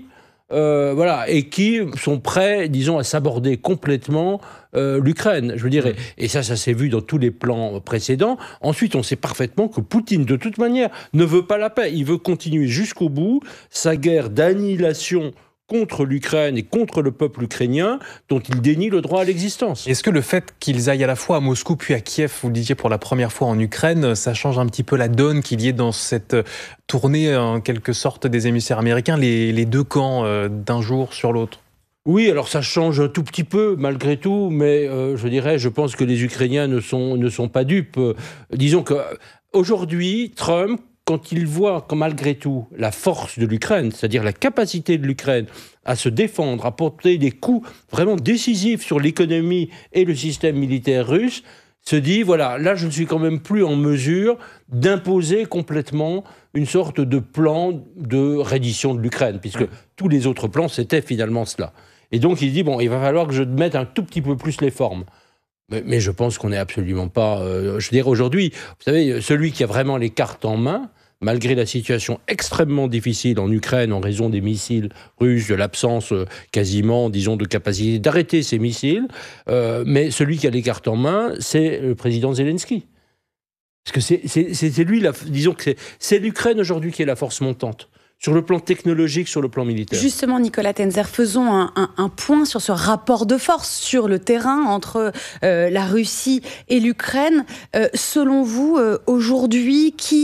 et qui sont prêts, disons, à s'aborder complètement l'Ukraine, je veux dire. Et ça s'est vu dans tous les plans précédents. Ensuite, on sait parfaitement que Poutine, de toute manière, ne veut pas la paix. Il veut continuer jusqu'au bout sa guerre d'annihilation contre l'Ukraine et contre le peuple ukrainien dont il dénie le droit à l'existence. Est-ce que le fait qu'ils aillent à la fois à Moscou puis à Kiev, vous le disiez pour la première fois en Ukraine, ça change un petit peu la donne qu'il y ait dans cette tournée en quelque sorte des émissaires américains, les 2 camps d'un jour sur l'autre? Oui, alors ça change un tout petit peu malgré tout, mais je pense que les Ukrainiens ne sont pas dupes. Disons qu'aujourd'hui, Trump, quand il voit que malgré tout la force de l'Ukraine, c'est-à-dire la capacité de l'Ukraine à se défendre, à porter des coups vraiment décisifs sur l'économie et le système militaire russe, se dit, voilà, là je ne suis quand même plus en mesure d'imposer complètement une sorte de plan de reddition de l'Ukraine, puisque tous les autres plans, c'était finalement cela. Et donc il dit, bon, il va falloir que je mette un tout petit peu plus les formes. Mais je pense qu'on n'est absolument pas... aujourd'hui, vous savez, celui qui a vraiment les cartes en main, malgré la situation extrêmement difficile en Ukraine en raison des missiles russes, de l'absence quasiment, disons, de capacité d'arrêter ces missiles, mais celui qui a les cartes en main, c'est le président Zelensky. Parce que c'est lui, disons que c'est l'Ukraine aujourd'hui qui est la force montante. Sur le plan technologique, sur le plan militaire. Justement, Nicolas Tenzer, faisons un point sur ce rapport de force sur le terrain entre la Russie et l'Ukraine. Selon vous, aujourd'hui, qui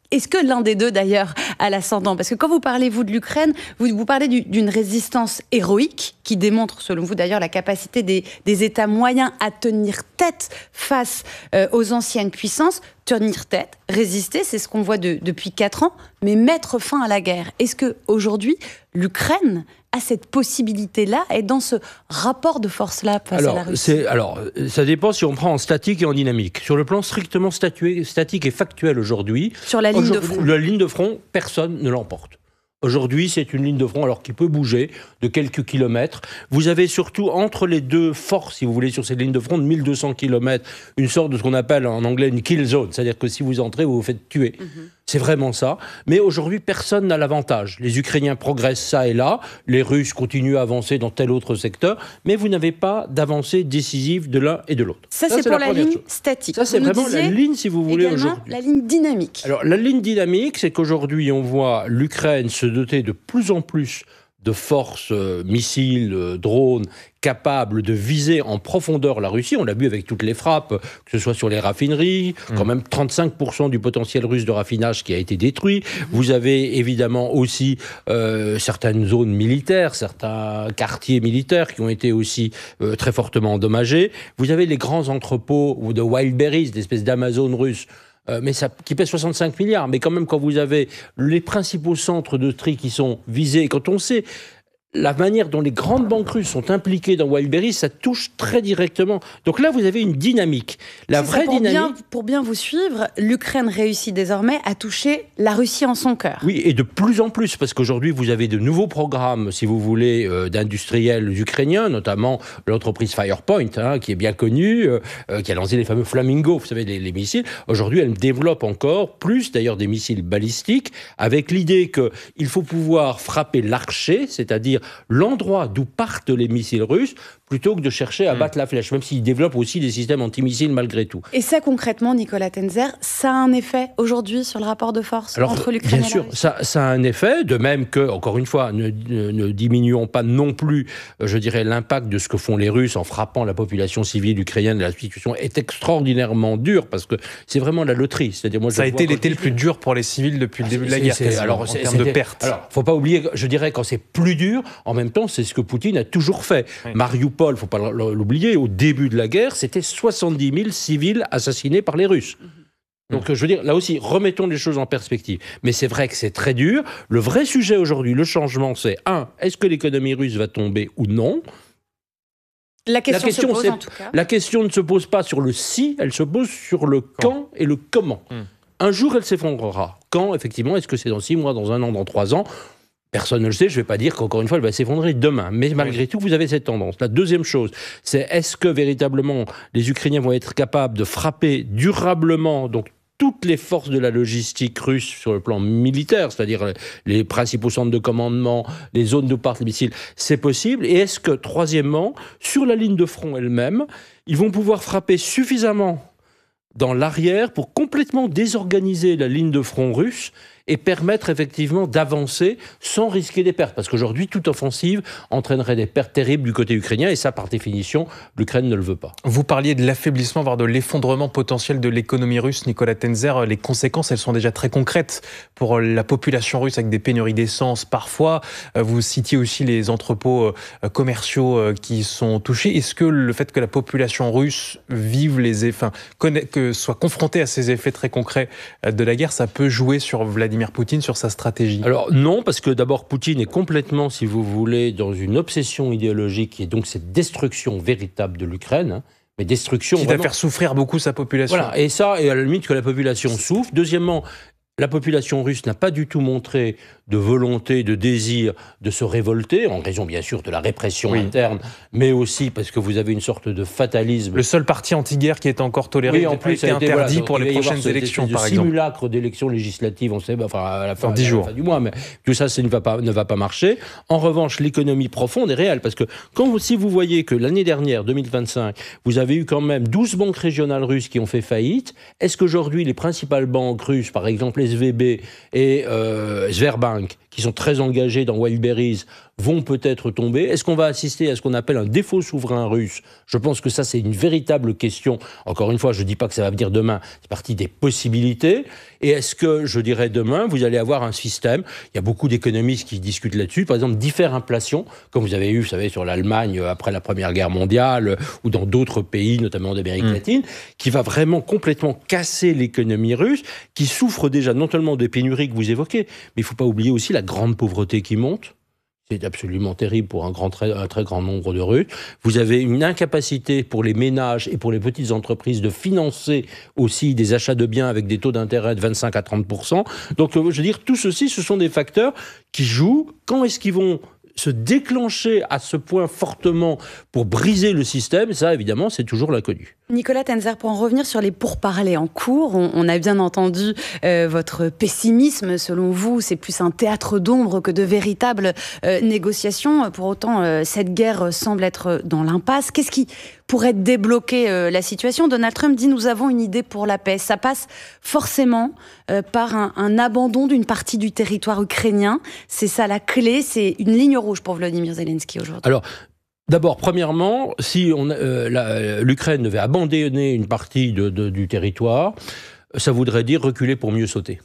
Est-ce que l'un des deux, d'ailleurs, a l'ascendant? Parce que quand vous parlez, vous, de l'Ukraine, vous parlez d'une résistance héroïque qui démontre, selon vous, d'ailleurs, la capacité des États moyens à tenir tête face aux anciennes puissances. Tenir tête, résister, c'est ce qu'on voit depuis 4 ans, mais mettre fin à la guerre. Est-ce qu'aujourd'hui, l'Ukraine a cette possibilité-là et dans ce rapport de force-là face à la Russie? Alors, ça dépend si on prend en statique et en dynamique. Sur le plan strictement statique et factuel aujourd'hui, sur la ligne de front, la ligne de front, personne ne l'emporte. Aujourd'hui, c'est une ligne de front alors qui peut bouger de quelques kilomètres. Vous avez surtout entre les deux forces, si vous voulez, sur cette ligne de front de 1200 kilomètres, une sorte de ce qu'on appelle en anglais une kill zone. C'est-à-dire que si vous entrez, vous vous faites tuer. C'est vraiment ça. Mais aujourd'hui, personne n'a l'avantage. Les Ukrainiens progressent ça et là. Les Russes continuent à avancer dans tel autre secteur. Mais vous n'avez pas d'avancée décisive de l'un et de l'autre. Ça c'est pour la ligne statique. Ça, c'est vraiment la ligne, si vous voulez, aujourd'hui. La ligne dynamique. Alors, la ligne dynamique, c'est qu'aujourd'hui, on voit l'Ukraine se doter de plus en plus de forces, missiles, drones, capables de viser en profondeur la Russie. On l'a vu avec toutes les frappes, que ce soit sur les raffineries, quand même 35% du potentiel russe de raffinage qui a été détruit. Vous avez évidemment aussi certaines zones militaires, certains quartiers militaires qui ont été aussi très fortement endommagés. Vous avez les grands entrepôts de Wildberries, d'espèces d'Amazon russes, mais qui pèse 65 milliards. Mais quand même, quand vous avez les principaux centres de tri qui sont visés, et quand on sait la manière dont les grandes banques russes sont impliquées dans Wildberries, ça touche très directement. Donc là, vous avez une dynamique. Pour bien vous suivre, l'Ukraine réussit désormais à toucher la Russie en son cœur. Oui, et de plus en plus, parce qu'aujourd'hui, vous avez de nouveaux programmes, si vous voulez, d'industriels ukrainiens, notamment l'entreprise Firepoint, qui est bien connue, qui a lancé les fameux Flamingo, vous savez, les missiles. Aujourd'hui, elle développe encore plus, d'ailleurs, des missiles balistiques, avec l'idée qu'il faut pouvoir frapper l'archer, c'est-à-dire l'endroit d'où partent les missiles russes, plutôt que de chercher à battre la flèche, même s'ils développent aussi des systèmes antimissiles malgré tout. Et ça, concrètement, Nicolas Tenzer, ça a un effet aujourd'hui sur le rapport de force entre l'Ukraine et la Russie? Bien sûr, ça a un effet, de même que, encore une fois, ne diminuons pas non plus, je dirais, l'impact de ce que font les Russes en frappant la population civile ukrainienne. La situation est extraordinairement dure, parce que c'est vraiment la loterie. C'est-à-dire, moi, ça a été l'été le plus dur pour les civils depuis le début de la guerre, en termes de pertes. Alors, faut pas oublier, je dirais, quand c'est plus dur, en même temps, c'est ce que Poutine a toujours fait. Oui. Mariupol, il ne faut pas l'oublier, au début de la guerre, c'était 70 000 civils assassinés par les Russes. Donc, je veux dire, là aussi, remettons les choses en perspective. Mais c'est vrai que c'est très dur. Le vrai sujet aujourd'hui, le changement, c'est est-ce que l'économie russe va tomber ou non ? La question se pose, en tout cas. La question ne se pose pas sur le si, elle se pose sur le quand et le comment. Un jour, elle s'effondrera. Quand, effectivement, est-ce que c'est dans 6 mois, dans 1 an, dans 3 ans ? Personne ne le sait, je ne vais pas dire qu'encore une fois, elle va s'effondrer demain. Mais malgré tout, vous avez cette tendance. La deuxième chose, c'est est-ce que véritablement les Ukrainiens vont être capables de frapper durablement toutes les forces de la logistique russe sur le plan militaire, c'est-à-dire les principaux centres de commandement, les zones d'où partent les missiles, c'est possible. Et est-ce que, troisièmement, sur la ligne de front elle-même, ils vont pouvoir frapper suffisamment dans l'arrière pour complètement désorganiser la ligne de front russe et permettre effectivement d'avancer sans risquer des pertes. Parce qu'aujourd'hui, toute offensive entraînerait des pertes terribles du côté ukrainien, et ça, par définition, l'Ukraine ne le veut pas. Vous parliez de l'affaiblissement, voire de l'effondrement potentiel de l'économie russe, Nicolas Tenzer. Les conséquences, elles sont déjà très concrètes pour la population russe, avec des pénuries d'essence parfois. Vous citiez aussi les entrepôts commerciaux qui sont touchés. Est-ce que le fait que la population russe vive soit confrontée à ces effets très concrets de la guerre, ça peut jouer sur Vladimir Poutine, sur sa stratégie? Alors non, parce que d'abord Poutine est complètement, si vous voulez, dans une obsession idéologique, et donc cette destruction véritable de l'Ukraine, mais destruction... Qui va faire souffrir beaucoup sa population. Voilà, et ça, et à la limite que la population souffre. Deuxièmement, la population russe n'a pas du tout montré de volonté, de désir de se révolter, en raison bien sûr de la répression interne, mais aussi parce que vous avez une sorte de fatalisme. Le seul parti anti-guerre qui est encore toléré, en plus, a été interdit pour les prochaines élections, par exemple. Simulacre d'élections législatives, on sait, à la fin, 10 jours. À la fin du mois, mais tout ça, ne va pas marcher. En revanche, l'économie profonde est réelle, parce que si vous voyez que l'année dernière, 2025, vous avez eu quand même 12 banques régionales russes qui ont fait faillite, est-ce qu'aujourd'hui, les principales banques russes, par exemple SVB et Sberbank, qui sont très engagés dans Wildberries, vont peut-être tomber. Est-ce qu'on va assister à ce qu'on appelle un défaut souverain russe ? Je pense que ça, c'est une véritable question. Encore une fois, je ne dis pas que ça va venir demain, c'est partie des possibilités. Et est-ce que, je dirais, demain, vous allez avoir un système, il y a beaucoup d'économistes qui discutent là-dessus, par exemple, d'hyperinflation, comme vous avez eu, vous savez, sur l'Allemagne après la Première Guerre mondiale, ou dans d'autres pays, notamment d'Amérique latine, qui va vraiment complètement casser l'économie russe, qui souffre déjà non seulement des pénuries que vous évoquez, mais il ne faut pas oublier aussi la grande pauvreté qui monte. C'est absolument terrible pour un très grand nombre de Russes. Vous avez une incapacité pour les ménages et pour les petites entreprises de financer aussi des achats de biens avec des taux d'intérêt de 25 à 30%. Donc, je veux dire, tout ceci, ce sont des facteurs qui jouent. Quand est-ce qu'ils vont se déclencher à ce point fortement pour briser le système? Ça, évidemment, c'est toujours l'inconnu. Nicolas Tenzer, pour en revenir sur les pourparlers en cours, on a bien entendu votre pessimisme. Selon vous, c'est plus un théâtre d'ombre que de véritables négociations. Pour autant, cette guerre semble être dans l'impasse. Qu'est-ce qui pourrait débloquer la situation? Donald Trump dit « Nous avons une idée pour la paix ». Ça passe forcément par un abandon d'une partie du territoire ukrainien. C'est ça la clé, c'est une ligne rouge pour Volodymyr Zelensky aujourd'hui. Alors, d'abord, premièrement, si l'Ukraine devait abandonner une partie du territoire, ça voudrait dire reculer pour mieux sauter.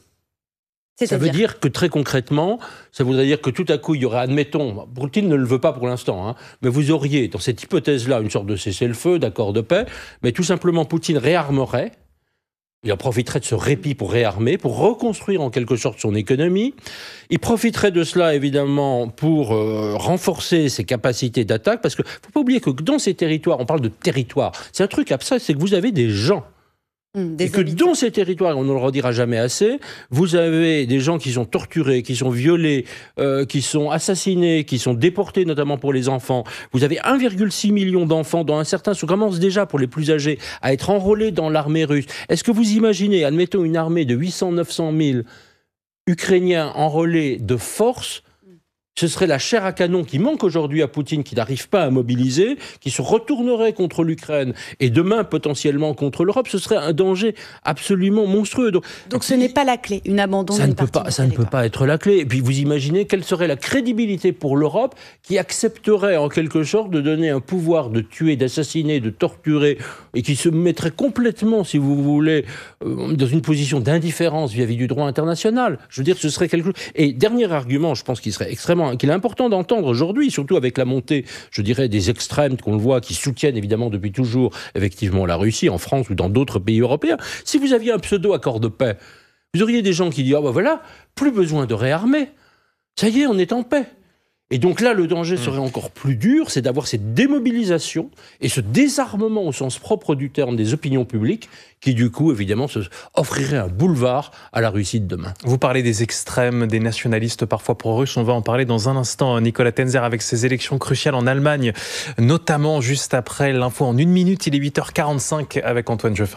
Ça veut dire que très concrètement, ça voudrait dire que tout à coup, il y aurait, admettons, Poutine ne le veut pas pour l'instant, mais vous auriez dans cette hypothèse-là une sorte de cessez-le-feu, d'accord de paix, mais tout simplement Poutine réarmerait. Il en profiterait de ce répit pour réarmer, pour reconstruire en quelque sorte son économie. Il profiterait de cela, évidemment, pour renforcer ses capacités d'attaque, parce qu'il ne faut pas oublier que dans ces territoires, on parle de territoire, c'est un truc abstrait, c'est que vous avez des gens. Et que dans ces territoires, on ne le redira jamais assez, vous avez des gens qui sont torturés, qui sont violés, qui sont assassinés, qui sont déportés, notamment pour les enfants. Vous avez 1,6 million d'enfants, dont un certain commence déjà, pour les plus âgés, à être enrôlés dans l'armée russe. Est-ce que vous imaginez, admettons, une armée de 800-900 000 Ukrainiens enrôlés de force? Ce serait la chair à canon qui manque aujourd'hui à Poutine, qui n'arrive pas à mobiliser, qui se retournerait contre l'Ukraine et demain potentiellement contre l'Europe. Ce serait un danger absolument monstrueux. Donc ce n'est pas la clé, une abandon d'une partie. Ça ne peut pas être la clé. Et puis vous imaginez quelle serait la crédibilité pour l'Europe qui accepterait en quelque sorte de donner un pouvoir de tuer, d'assassiner, de torturer et qui se mettrait complètement, si vous voulez, dans une position d'indifférence vis-à-vis du droit international. Je veux dire, ce serait quelque chose. Et dernier argument, je pense qu'il serait qu'il est important d'entendre aujourd'hui, surtout avec la montée, je dirais, des extrêmes qu'on le voit, qui soutiennent évidemment depuis toujours, effectivement, la Russie, en France ou dans d'autres pays européens. Si vous aviez un pseudo-accord de paix, vous auriez des gens qui disent « Ah ben voilà, plus besoin de réarmer, ça y est, on est en paix ». Et donc là, le danger serait encore plus dur, c'est d'avoir cette démobilisation et ce désarmement au sens propre du terme des opinions publiques qui, du coup, évidemment, offrirait un boulevard à la Russie de demain. Vous parlez des extrêmes, des nationalistes parfois pro-russes. On va en parler dans un instant, Nicolas Tenzer, avec ces élections cruciales en Allemagne, notamment juste après l'info en 1 minute. Il est 8h45 avec Antoine Jeuffin.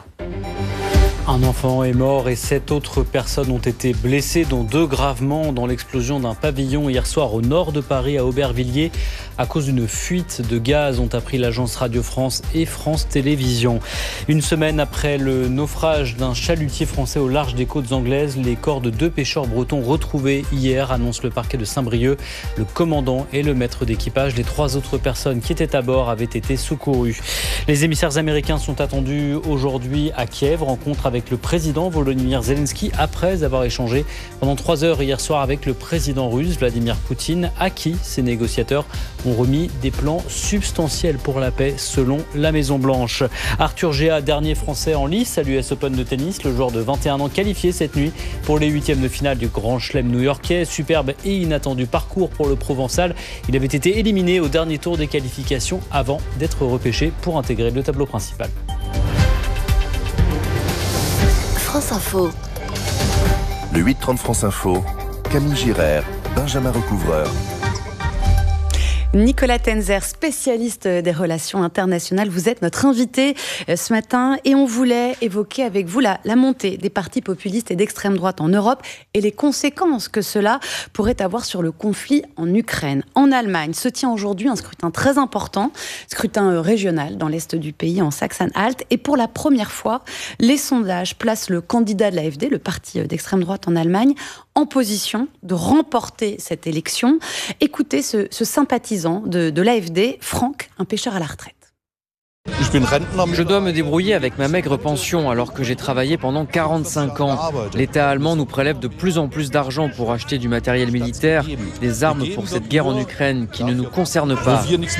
Un enfant est mort et 7 autres personnes ont été blessées, dont 2 gravement dans l'explosion d'un pavillon hier soir au nord de Paris, à Aubervilliers, à cause d'une fuite de gaz, ont appris l'agence Radio France et France Télévisions. Une semaine après le naufrage d'un chalutier français au large des côtes anglaises, les corps de 2 pêcheurs bretons retrouvés hier, annonce le parquet de Saint-Brieuc. Le commandant et le maître d'équipage, les 3 autres personnes qui étaient à bord, avaient été secourues. Les émissaires américains sont attendus aujourd'hui à Kiev, rencontre avec le président Volodymyr Zelensky après avoir échangé pendant 3 heures hier soir avec le président russe Vladimir Poutine, à qui ces négociateurs ont remis des plans substantiels pour la paix selon la Maison-Blanche. Arthur Géat, dernier français en lice à l'US Open de tennis, le joueur de 21 ans qualifié cette nuit pour les 8e de finale du Grand Chelem new-yorkais. Superbe et inattendu parcours pour le Provençal. Il avait été éliminé au dernier tour des qualifications avant d'être repêché pour intégrer le tableau principal. France Info. Le 8-30 France Info, Camille Girard, Benjamin Recouvreur. Nicolas Tenzer, spécialiste des relations internationales, vous êtes notre invité ce matin et on voulait évoquer avec vous la montée des partis populistes et d'extrême droite en Europe et les conséquences que cela pourrait avoir sur le conflit en Ukraine. En Allemagne se tient aujourd'hui un scrutin très important, scrutin régional dans l'est du pays, en Saxe-Anhalt, et pour la première fois, les sondages placent le candidat de l'AfD, le parti d'extrême droite en Allemagne, en position de remporter cette élection. Écoutez ce sympathisant de l'AfD, Franck, un pêcheur à la retraite. Je dois me débrouiller avec ma maigre pension alors que j'ai travaillé pendant 45 ans. L'État allemand nous prélève de plus en plus d'argent pour acheter du matériel militaire, des armes pour cette guerre en Ukraine qui ne nous concerne pas.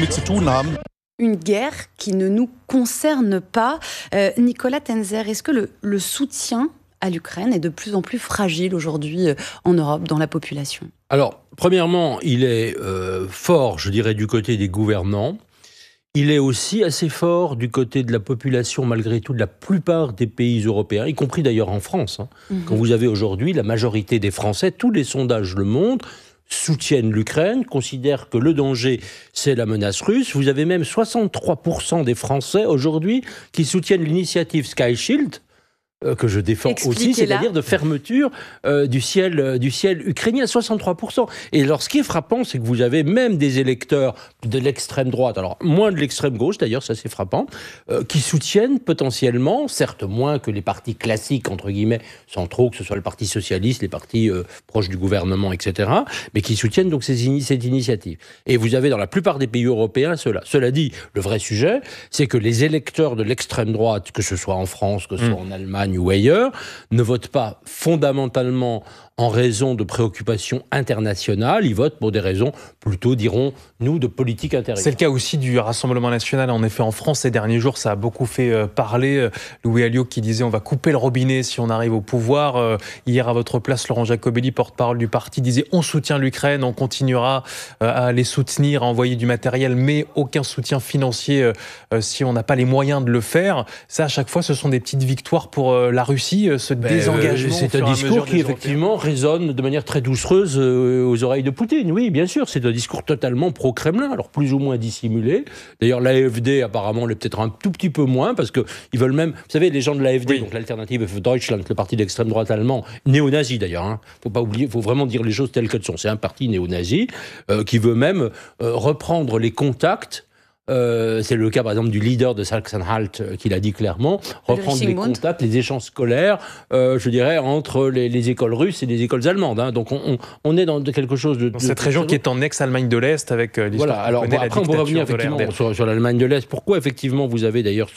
Une guerre qui ne nous concerne pas. Nicolas Tenzer, est-ce que le soutien à l'Ukraine est de plus en plus fragile aujourd'hui en Europe, dans la population ? Alors, premièrement, il est fort, je dirais, du côté des gouvernants. Il est aussi assez fort du côté de la population, malgré tout, de la plupart des pays européens, y compris d'ailleurs en France. Quand vous avez aujourd'hui la majorité des Français, tous les sondages le montrent, soutiennent l'Ukraine, considèrent que le danger, c'est la menace russe. Vous avez même 63% des Français aujourd'hui qui soutiennent l'initiative Sky Shield, que je défends aussi, c'est-à-dire de fermeture du ciel ukrainien, 63%. Et alors, ce qui est frappant, c'est que vous avez même des électeurs de l'extrême droite, alors moins de l'extrême gauche d'ailleurs, ça c'est frappant, qui soutiennent potentiellement, certes moins que les partis classiques, entre guillemets, centraux, que ce soit le Parti socialiste, les partis proches du gouvernement, etc., mais qui soutiennent donc cette initiative. Et vous avez dans la plupart des pays européens cela. Cela dit, le vrai sujet, c'est que les électeurs de l'extrême droite, que ce soit en France, que ce soit en Allemagne, ou ailleurs, ne votent pas fondamentalement en raison de préoccupations internationales, ils votent pour des raisons plutôt, dirons-nous, de politique intérieure. C'est le cas aussi du Rassemblement national. En effet, en France, ces derniers jours, ça a beaucoup fait parler. Louis Alliot qui disait « on va couper le robinet si on arrive au pouvoir ». Hier, à votre place, Laurent Jacobelli, porte-parole du parti, disait « on soutient l'Ukraine, on continuera à les soutenir, à envoyer du matériel, mais aucun soutien financier si on n'a pas les moyens de le faire ». Ça, à chaque fois, ce sont des petites victoires pour la Russie, ce désengagement. C'est un discours qui, effectivement, résonne de manière très doucereuse aux oreilles de Poutine. Oui, bien sûr, c'est un discours totalement pro-Kremlin, alors plus ou moins dissimulé. D'ailleurs, l'AfD, apparemment, l'est peut-être un tout petit peu moins, parce qu'ils veulent même... Vous savez, les gens de l'AfD, donc l'Alternative für Deutschland, le parti d'extrême droite allemand, néo-nazi d'ailleurs, faut pas oublier, faut vraiment dire les choses telles qu'elles sont. C'est un parti néo-nazi qui veut même reprendre les contacts. C'est le cas par exemple du leader de Sachsen-Anhalt qui l'a dit clairement, reprendre les contacts, les échanges scolaires, je dirais, entre les écoles russes et les écoles allemandes. Donc on est dans quelque chose de... Dans cette région qui est en ex-Allemagne de l'Est avec l'histoire. Voilà, alors après on va revenir effectivement sur l'Allemagne de l'Est. Pourquoi effectivement vous avez d'ailleurs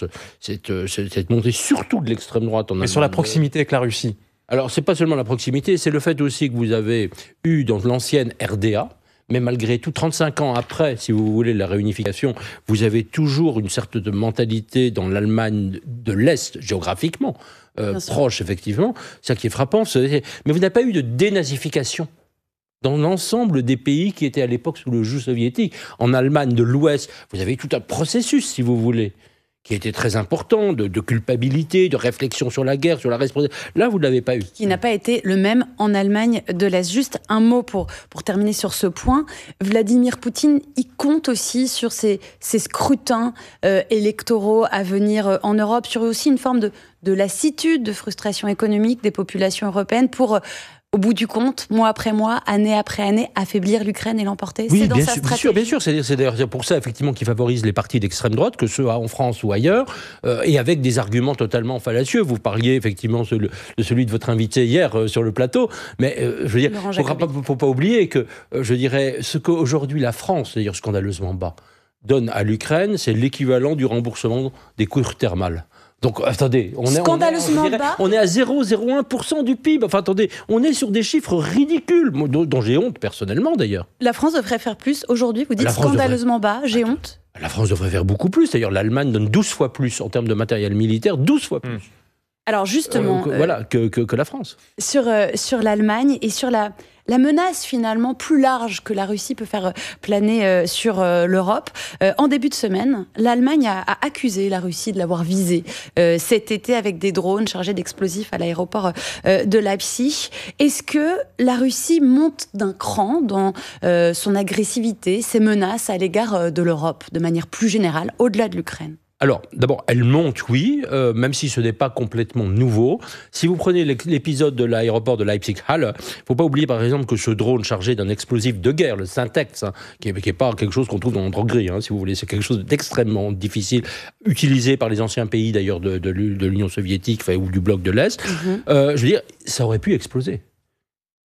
cette montée surtout de l'extrême droite en Allemagne. Mais sur la proximité avec la Russie. Alors c'est pas seulement la proximité, c'est le fait aussi que vous avez eu dans l'ancienne RDA, mais malgré tout, 35 ans après, si vous voulez, la réunification, vous avez toujours une certaine mentalité dans l'Allemagne de l'Est, géographiquement, proche, effectivement. C'est ça qui est frappant. Mais vous n'avez pas eu de dénazification dans l'ensemble des pays qui étaient à l'époque sous le joug soviétique. En Allemagne de l'Ouest, vous avez tout un processus, si vous voulez, qui était très important, de culpabilité, de réflexion sur la guerre, sur la responsabilité. Là, vous ne l'avez pas eu. Qui n'a pas été le même en Allemagne de l'Est. Juste un mot pour terminer sur ce point. Vladimir Poutine, il compte aussi sur ces scrutins électoraux à venir en Europe, sur aussi une forme de lassitude, de frustration économique des populations européennes pour... au bout du compte, mois après mois, année après année, affaiblir l'Ukraine et l'emporter. Oui, c'est dans sa stratégie. Bien sûr. C'est d'ailleurs pour ça, effectivement, qu'il favorise les partis d'extrême droite, que ceux en France ou ailleurs, et avec des arguments totalement fallacieux. Vous parliez, effectivement, de celui de votre invité hier sur le plateau, mais je veux dire, faut pas oublier que, je dirais, ce qu'aujourd'hui la France, d'ailleurs scandaleusement bas, donne à l'Ukraine, c'est l'équivalent du remboursement des cours thermales. Donc, attendez, on est à 0,01% du PIB. Enfin, attendez, on est sur des chiffres ridicules, dont j'ai honte, personnellement, d'ailleurs. La France devrait faire plus. Aujourd'hui, vous dites scandaleusement bas, j'ai honte. La France devrait faire beaucoup plus. D'ailleurs, l'Allemagne donne 12 fois plus en termes de matériel militaire, 12 fois plus. Alors, justement... que la France. Sur l'Allemagne et sur la menace finalement plus large que la Russie peut faire planer sur l'Europe. En début de semaine, l'Allemagne a accusé la Russie de l'avoir visée cet été avec des drones chargés d'explosifs à l'aéroport de Leipzig. Est-ce que la Russie monte d'un cran dans son agressivité, ses menaces à l'égard de l'Europe, de manière plus générale, au-delà de l'Ukraine ? Alors, d'abord, elle monte, oui, même si ce n'est pas complètement nouveau. Si vous prenez l'épisode de l'aéroport de Leipzig-Halle, il ne faut pas oublier, par exemple, que ce drone chargé d'un explosif de guerre, le Syntex, qui n'est pas quelque chose qu'on trouve dans droguerie, si vous voulez, c'est quelque chose d'extrêmement difficile, utilisé par les anciens pays, d'ailleurs, de l'Union soviétique ou du bloc de l'Est. Je veux dire, ça aurait pu exploser.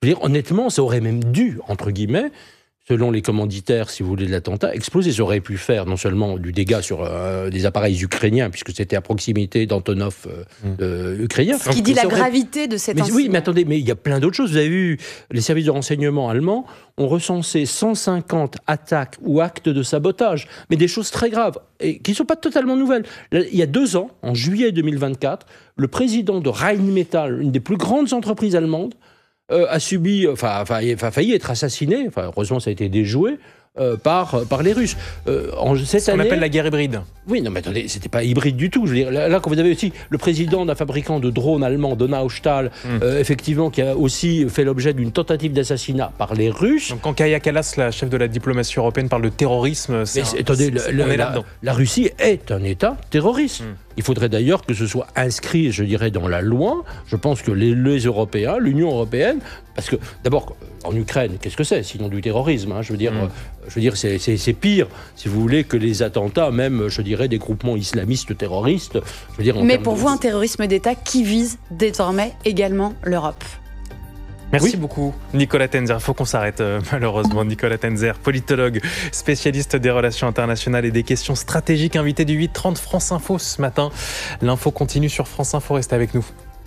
Je veux dire, honnêtement, ça aurait même dû, entre guillemets, selon les commanditaires, si vous voulez, de l'attentat, exploser. Ça aurait pu faire non seulement du dégât sur des appareils ukrainiens, puisque c'était à proximité d'Antonov ukrainien. Ce qui dit la gravité de cet incident. Oui, mais attendez, mais il y a plein d'autres choses. Vous avez vu, les services de renseignement allemands ont recensé 150 attaques ou actes de sabotage, mais des choses très graves, et qui ne sont pas totalement nouvelles. Il y a 2 ans, en juillet 2024, le président de Rheinmetall, une des plus grandes entreprises allemandes, a failli être assassiné, heureusement ça a été déjoué, par les Russes. Ce qu'on appelle la guerre hybride. Oui, non mais attendez, c'était pas hybride du tout. Je veux dire, là quand vous avez aussi le président d'un fabricant de drones allemand, Donaustahl, effectivement, qui a aussi fait l'objet d'une tentative d'assassinat par les Russes. Donc quand Kaja Kallas, la chef de la diplomatie européenne, parle de terrorisme, la Russie est un État terroriste. Il faudrait d'ailleurs que ce soit inscrit, je dirais, dans la loi. Je pense que les Européens, l'Union européenne, parce que d'abord, en Ukraine, qu'est-ce que c'est sinon du terrorisme, hein, je veux dire, c'est pire, si vous voulez, que les attentats, même, je dirais, des groupements islamistes terroristes. Je veux dire, mais pour vous, un terrorisme d'État qui vise désormais également l'Europe. Merci beaucoup, Nicolas Tenzer. Il faut qu'on s'arrête, malheureusement. Nicolas Tenzer, politologue, spécialiste des relations internationales et des questions stratégiques, invité du 8h30 France Info ce matin. L'info continue sur France Info, restez avec nous.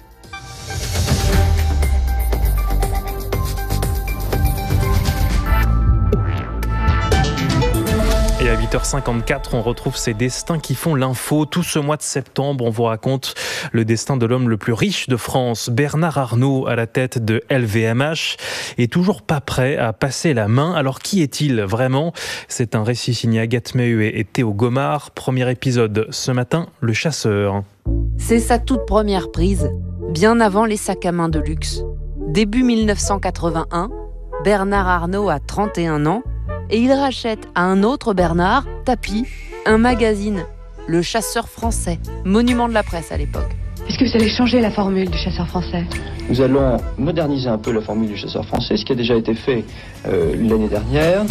Et à 8h54, on retrouve ces destins qui font l'info. Tout ce mois de septembre, on vous raconte le destin de l'homme le plus riche de France. Bernard Arnault, à la tête de LVMH, est toujours pas prêt à passer la main. Alors qui est-il vraiment ? C'est un récit signé Agathe Mehuet et Théo Gomard. Premier épisode ce matin, Le Chasseur. C'est sa toute première prise, bien avant les sacs à main de luxe. Début 1981, Bernard Arnault a 31 ans. Et il rachète à un autre Bernard, Tapie, un magazine, Le Chasseur français, monument de la presse à l'époque. Est-ce que vous allez changer la formule du Chasseur français ? Nous allons moderniser un peu la formule du Chasseur français, ce qui a déjà été fait l'année dernière.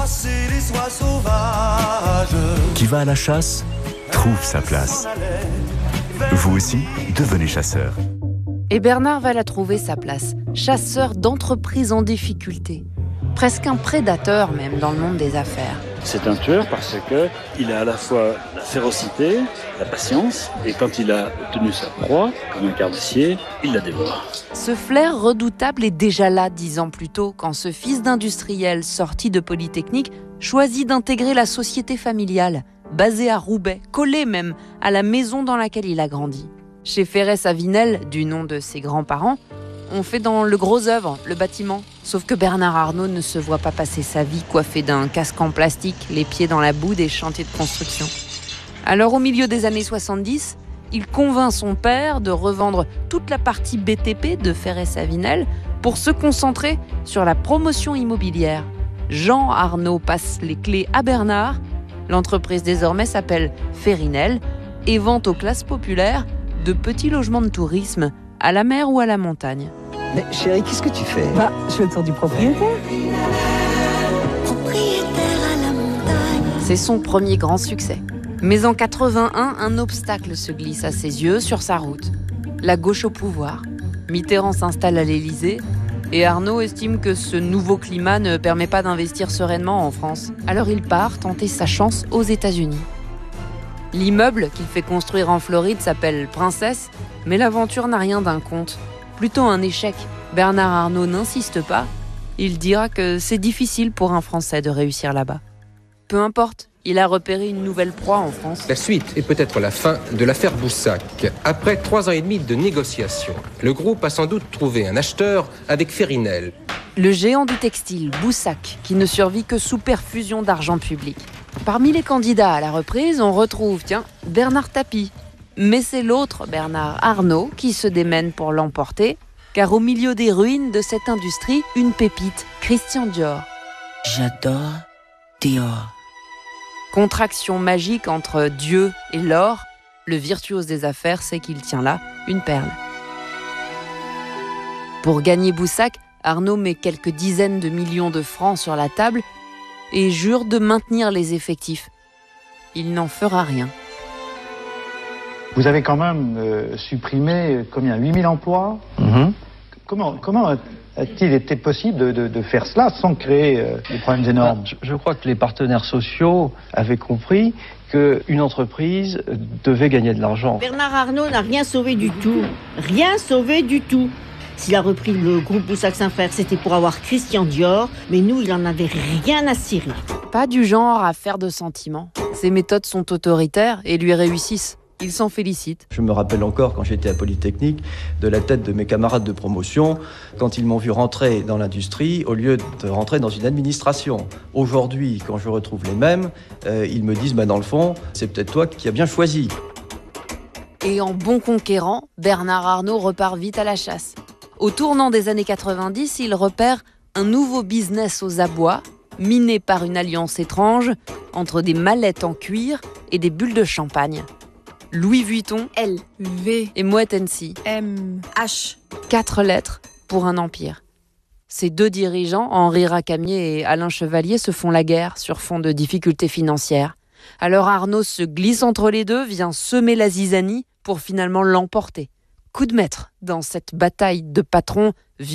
Qui va à la chasse trouve sa place. Vous aussi, devenez chasseur. Et Bernard va la trouver sa place, chasseur d'entreprise en difficulté. Presque un prédateur même dans le monde des affaires. C'est un tueur parce qu'il a à la fois la férocité, la patience, et quand il a obtenu sa proie, comme un carnassier, il la dévore. Ce flair redoutable est déjà là 10 ans plus tôt, quand ce fils d'industriel sorti de Polytechnique choisit d'intégrer la société familiale, basée à Roubaix, collée même à la maison dans laquelle il a grandi. Chez Ferré-Savinel, du nom de ses grands-parents, on fait dans le gros œuvre, le bâtiment. Sauf que Bernard Arnault ne se voit pas passer sa vie coiffé d'un casque en plastique, les pieds dans la boue des chantiers de construction. Alors au milieu des années 70, il convainc son père de revendre toute la partie BTP de Ferré-Savinel pour se concentrer sur la promotion immobilière. Jean Arnault passe les clés à Bernard. L'entreprise désormais s'appelle Ferrinel et vend aux classes populaires de petits logements de tourisme à la mer ou à la montagne. Mais chérie, qu'est-ce que tu fais ? Je fais le tour du propriétaire. C'est son premier grand succès. Mais en 81, un obstacle se glisse à ses yeux sur sa route. La gauche au pouvoir. Mitterrand s'installe à l'Élysée et Arnault estime que ce nouveau climat ne permet pas d'investir sereinement en France. Alors il part tenter sa chance aux États-Unis. L'immeuble qu'il fait construire en Floride s'appelle Princesse, mais l'aventure n'a rien d'un conte. Plutôt un échec. Bernard Arnault n'insiste pas. Il dira que c'est difficile pour un Français de réussir là-bas. Peu importe, il a repéré une nouvelle proie en France. La suite est peut-être la fin de l'affaire Boussac. Après 3 ans et demi de négociations, le groupe a sans doute trouvé un acheteur avec Ferrinel. Le géant du textile, Boussac, qui ne survit que sous perfusion d'argent public. Parmi les candidats à la reprise, on retrouve, Bernard Tapie. Mais c'est l'autre Bernard Arnault qui se démène pour l'emporter, car au milieu des ruines de cette industrie, une pépite, Christian Dior. J'adore Dior. Contraction magique entre Dieu et l'or, le virtuose des affaires sait qu'il tient là une perle. Pour gagner Boussac, Arnault met quelques dizaines de millions de francs sur la table et jure de maintenir les effectifs. Il n'en fera rien. Vous avez quand même supprimé combien ? 8000 emplois ? Comment a-t-il été possible de faire cela sans créer des problèmes énormes ? Je crois que les partenaires sociaux avaient compris qu'une entreprise devait gagner de l'argent. Bernard Arnault n'a rien sauvé du tout. Rien sauvé du tout. S'il a repris le groupe Boussac-Saint-Frère, c'était pour avoir Christian Dior, mais nous, il en avait rien à cirer. Pas du genre à faire de sentiments. Ses méthodes sont autoritaires et lui réussissent. Il s'en félicite. Je me rappelle encore, quand j'étais à Polytechnique, de la tête de mes camarades de promotion, quand ils m'ont vu rentrer dans l'industrie, au lieu de rentrer dans une administration. Aujourd'hui, quand je retrouve les mêmes, ils me disent, dans le fond, c'est peut-être toi qui as bien choisi. Et en bon conquérant, Bernard Arnault repart vite à la chasse. Au tournant des années 90, il repère un nouveau business aux abois, miné par une alliance étrange entre des mallettes en cuir et des bulles de champagne. Louis Vuitton, L, V et Moet Hennessy, M, H. 4 lettres pour un empire. Ces deux dirigeants, Henri Racamier et Alain Chevalier, se font la guerre sur fond de difficultés financières. Alors Arnault se glisse entre les deux, vient semer la zizanie pour finalement l'emporter. Coup de maître dans cette bataille de patrons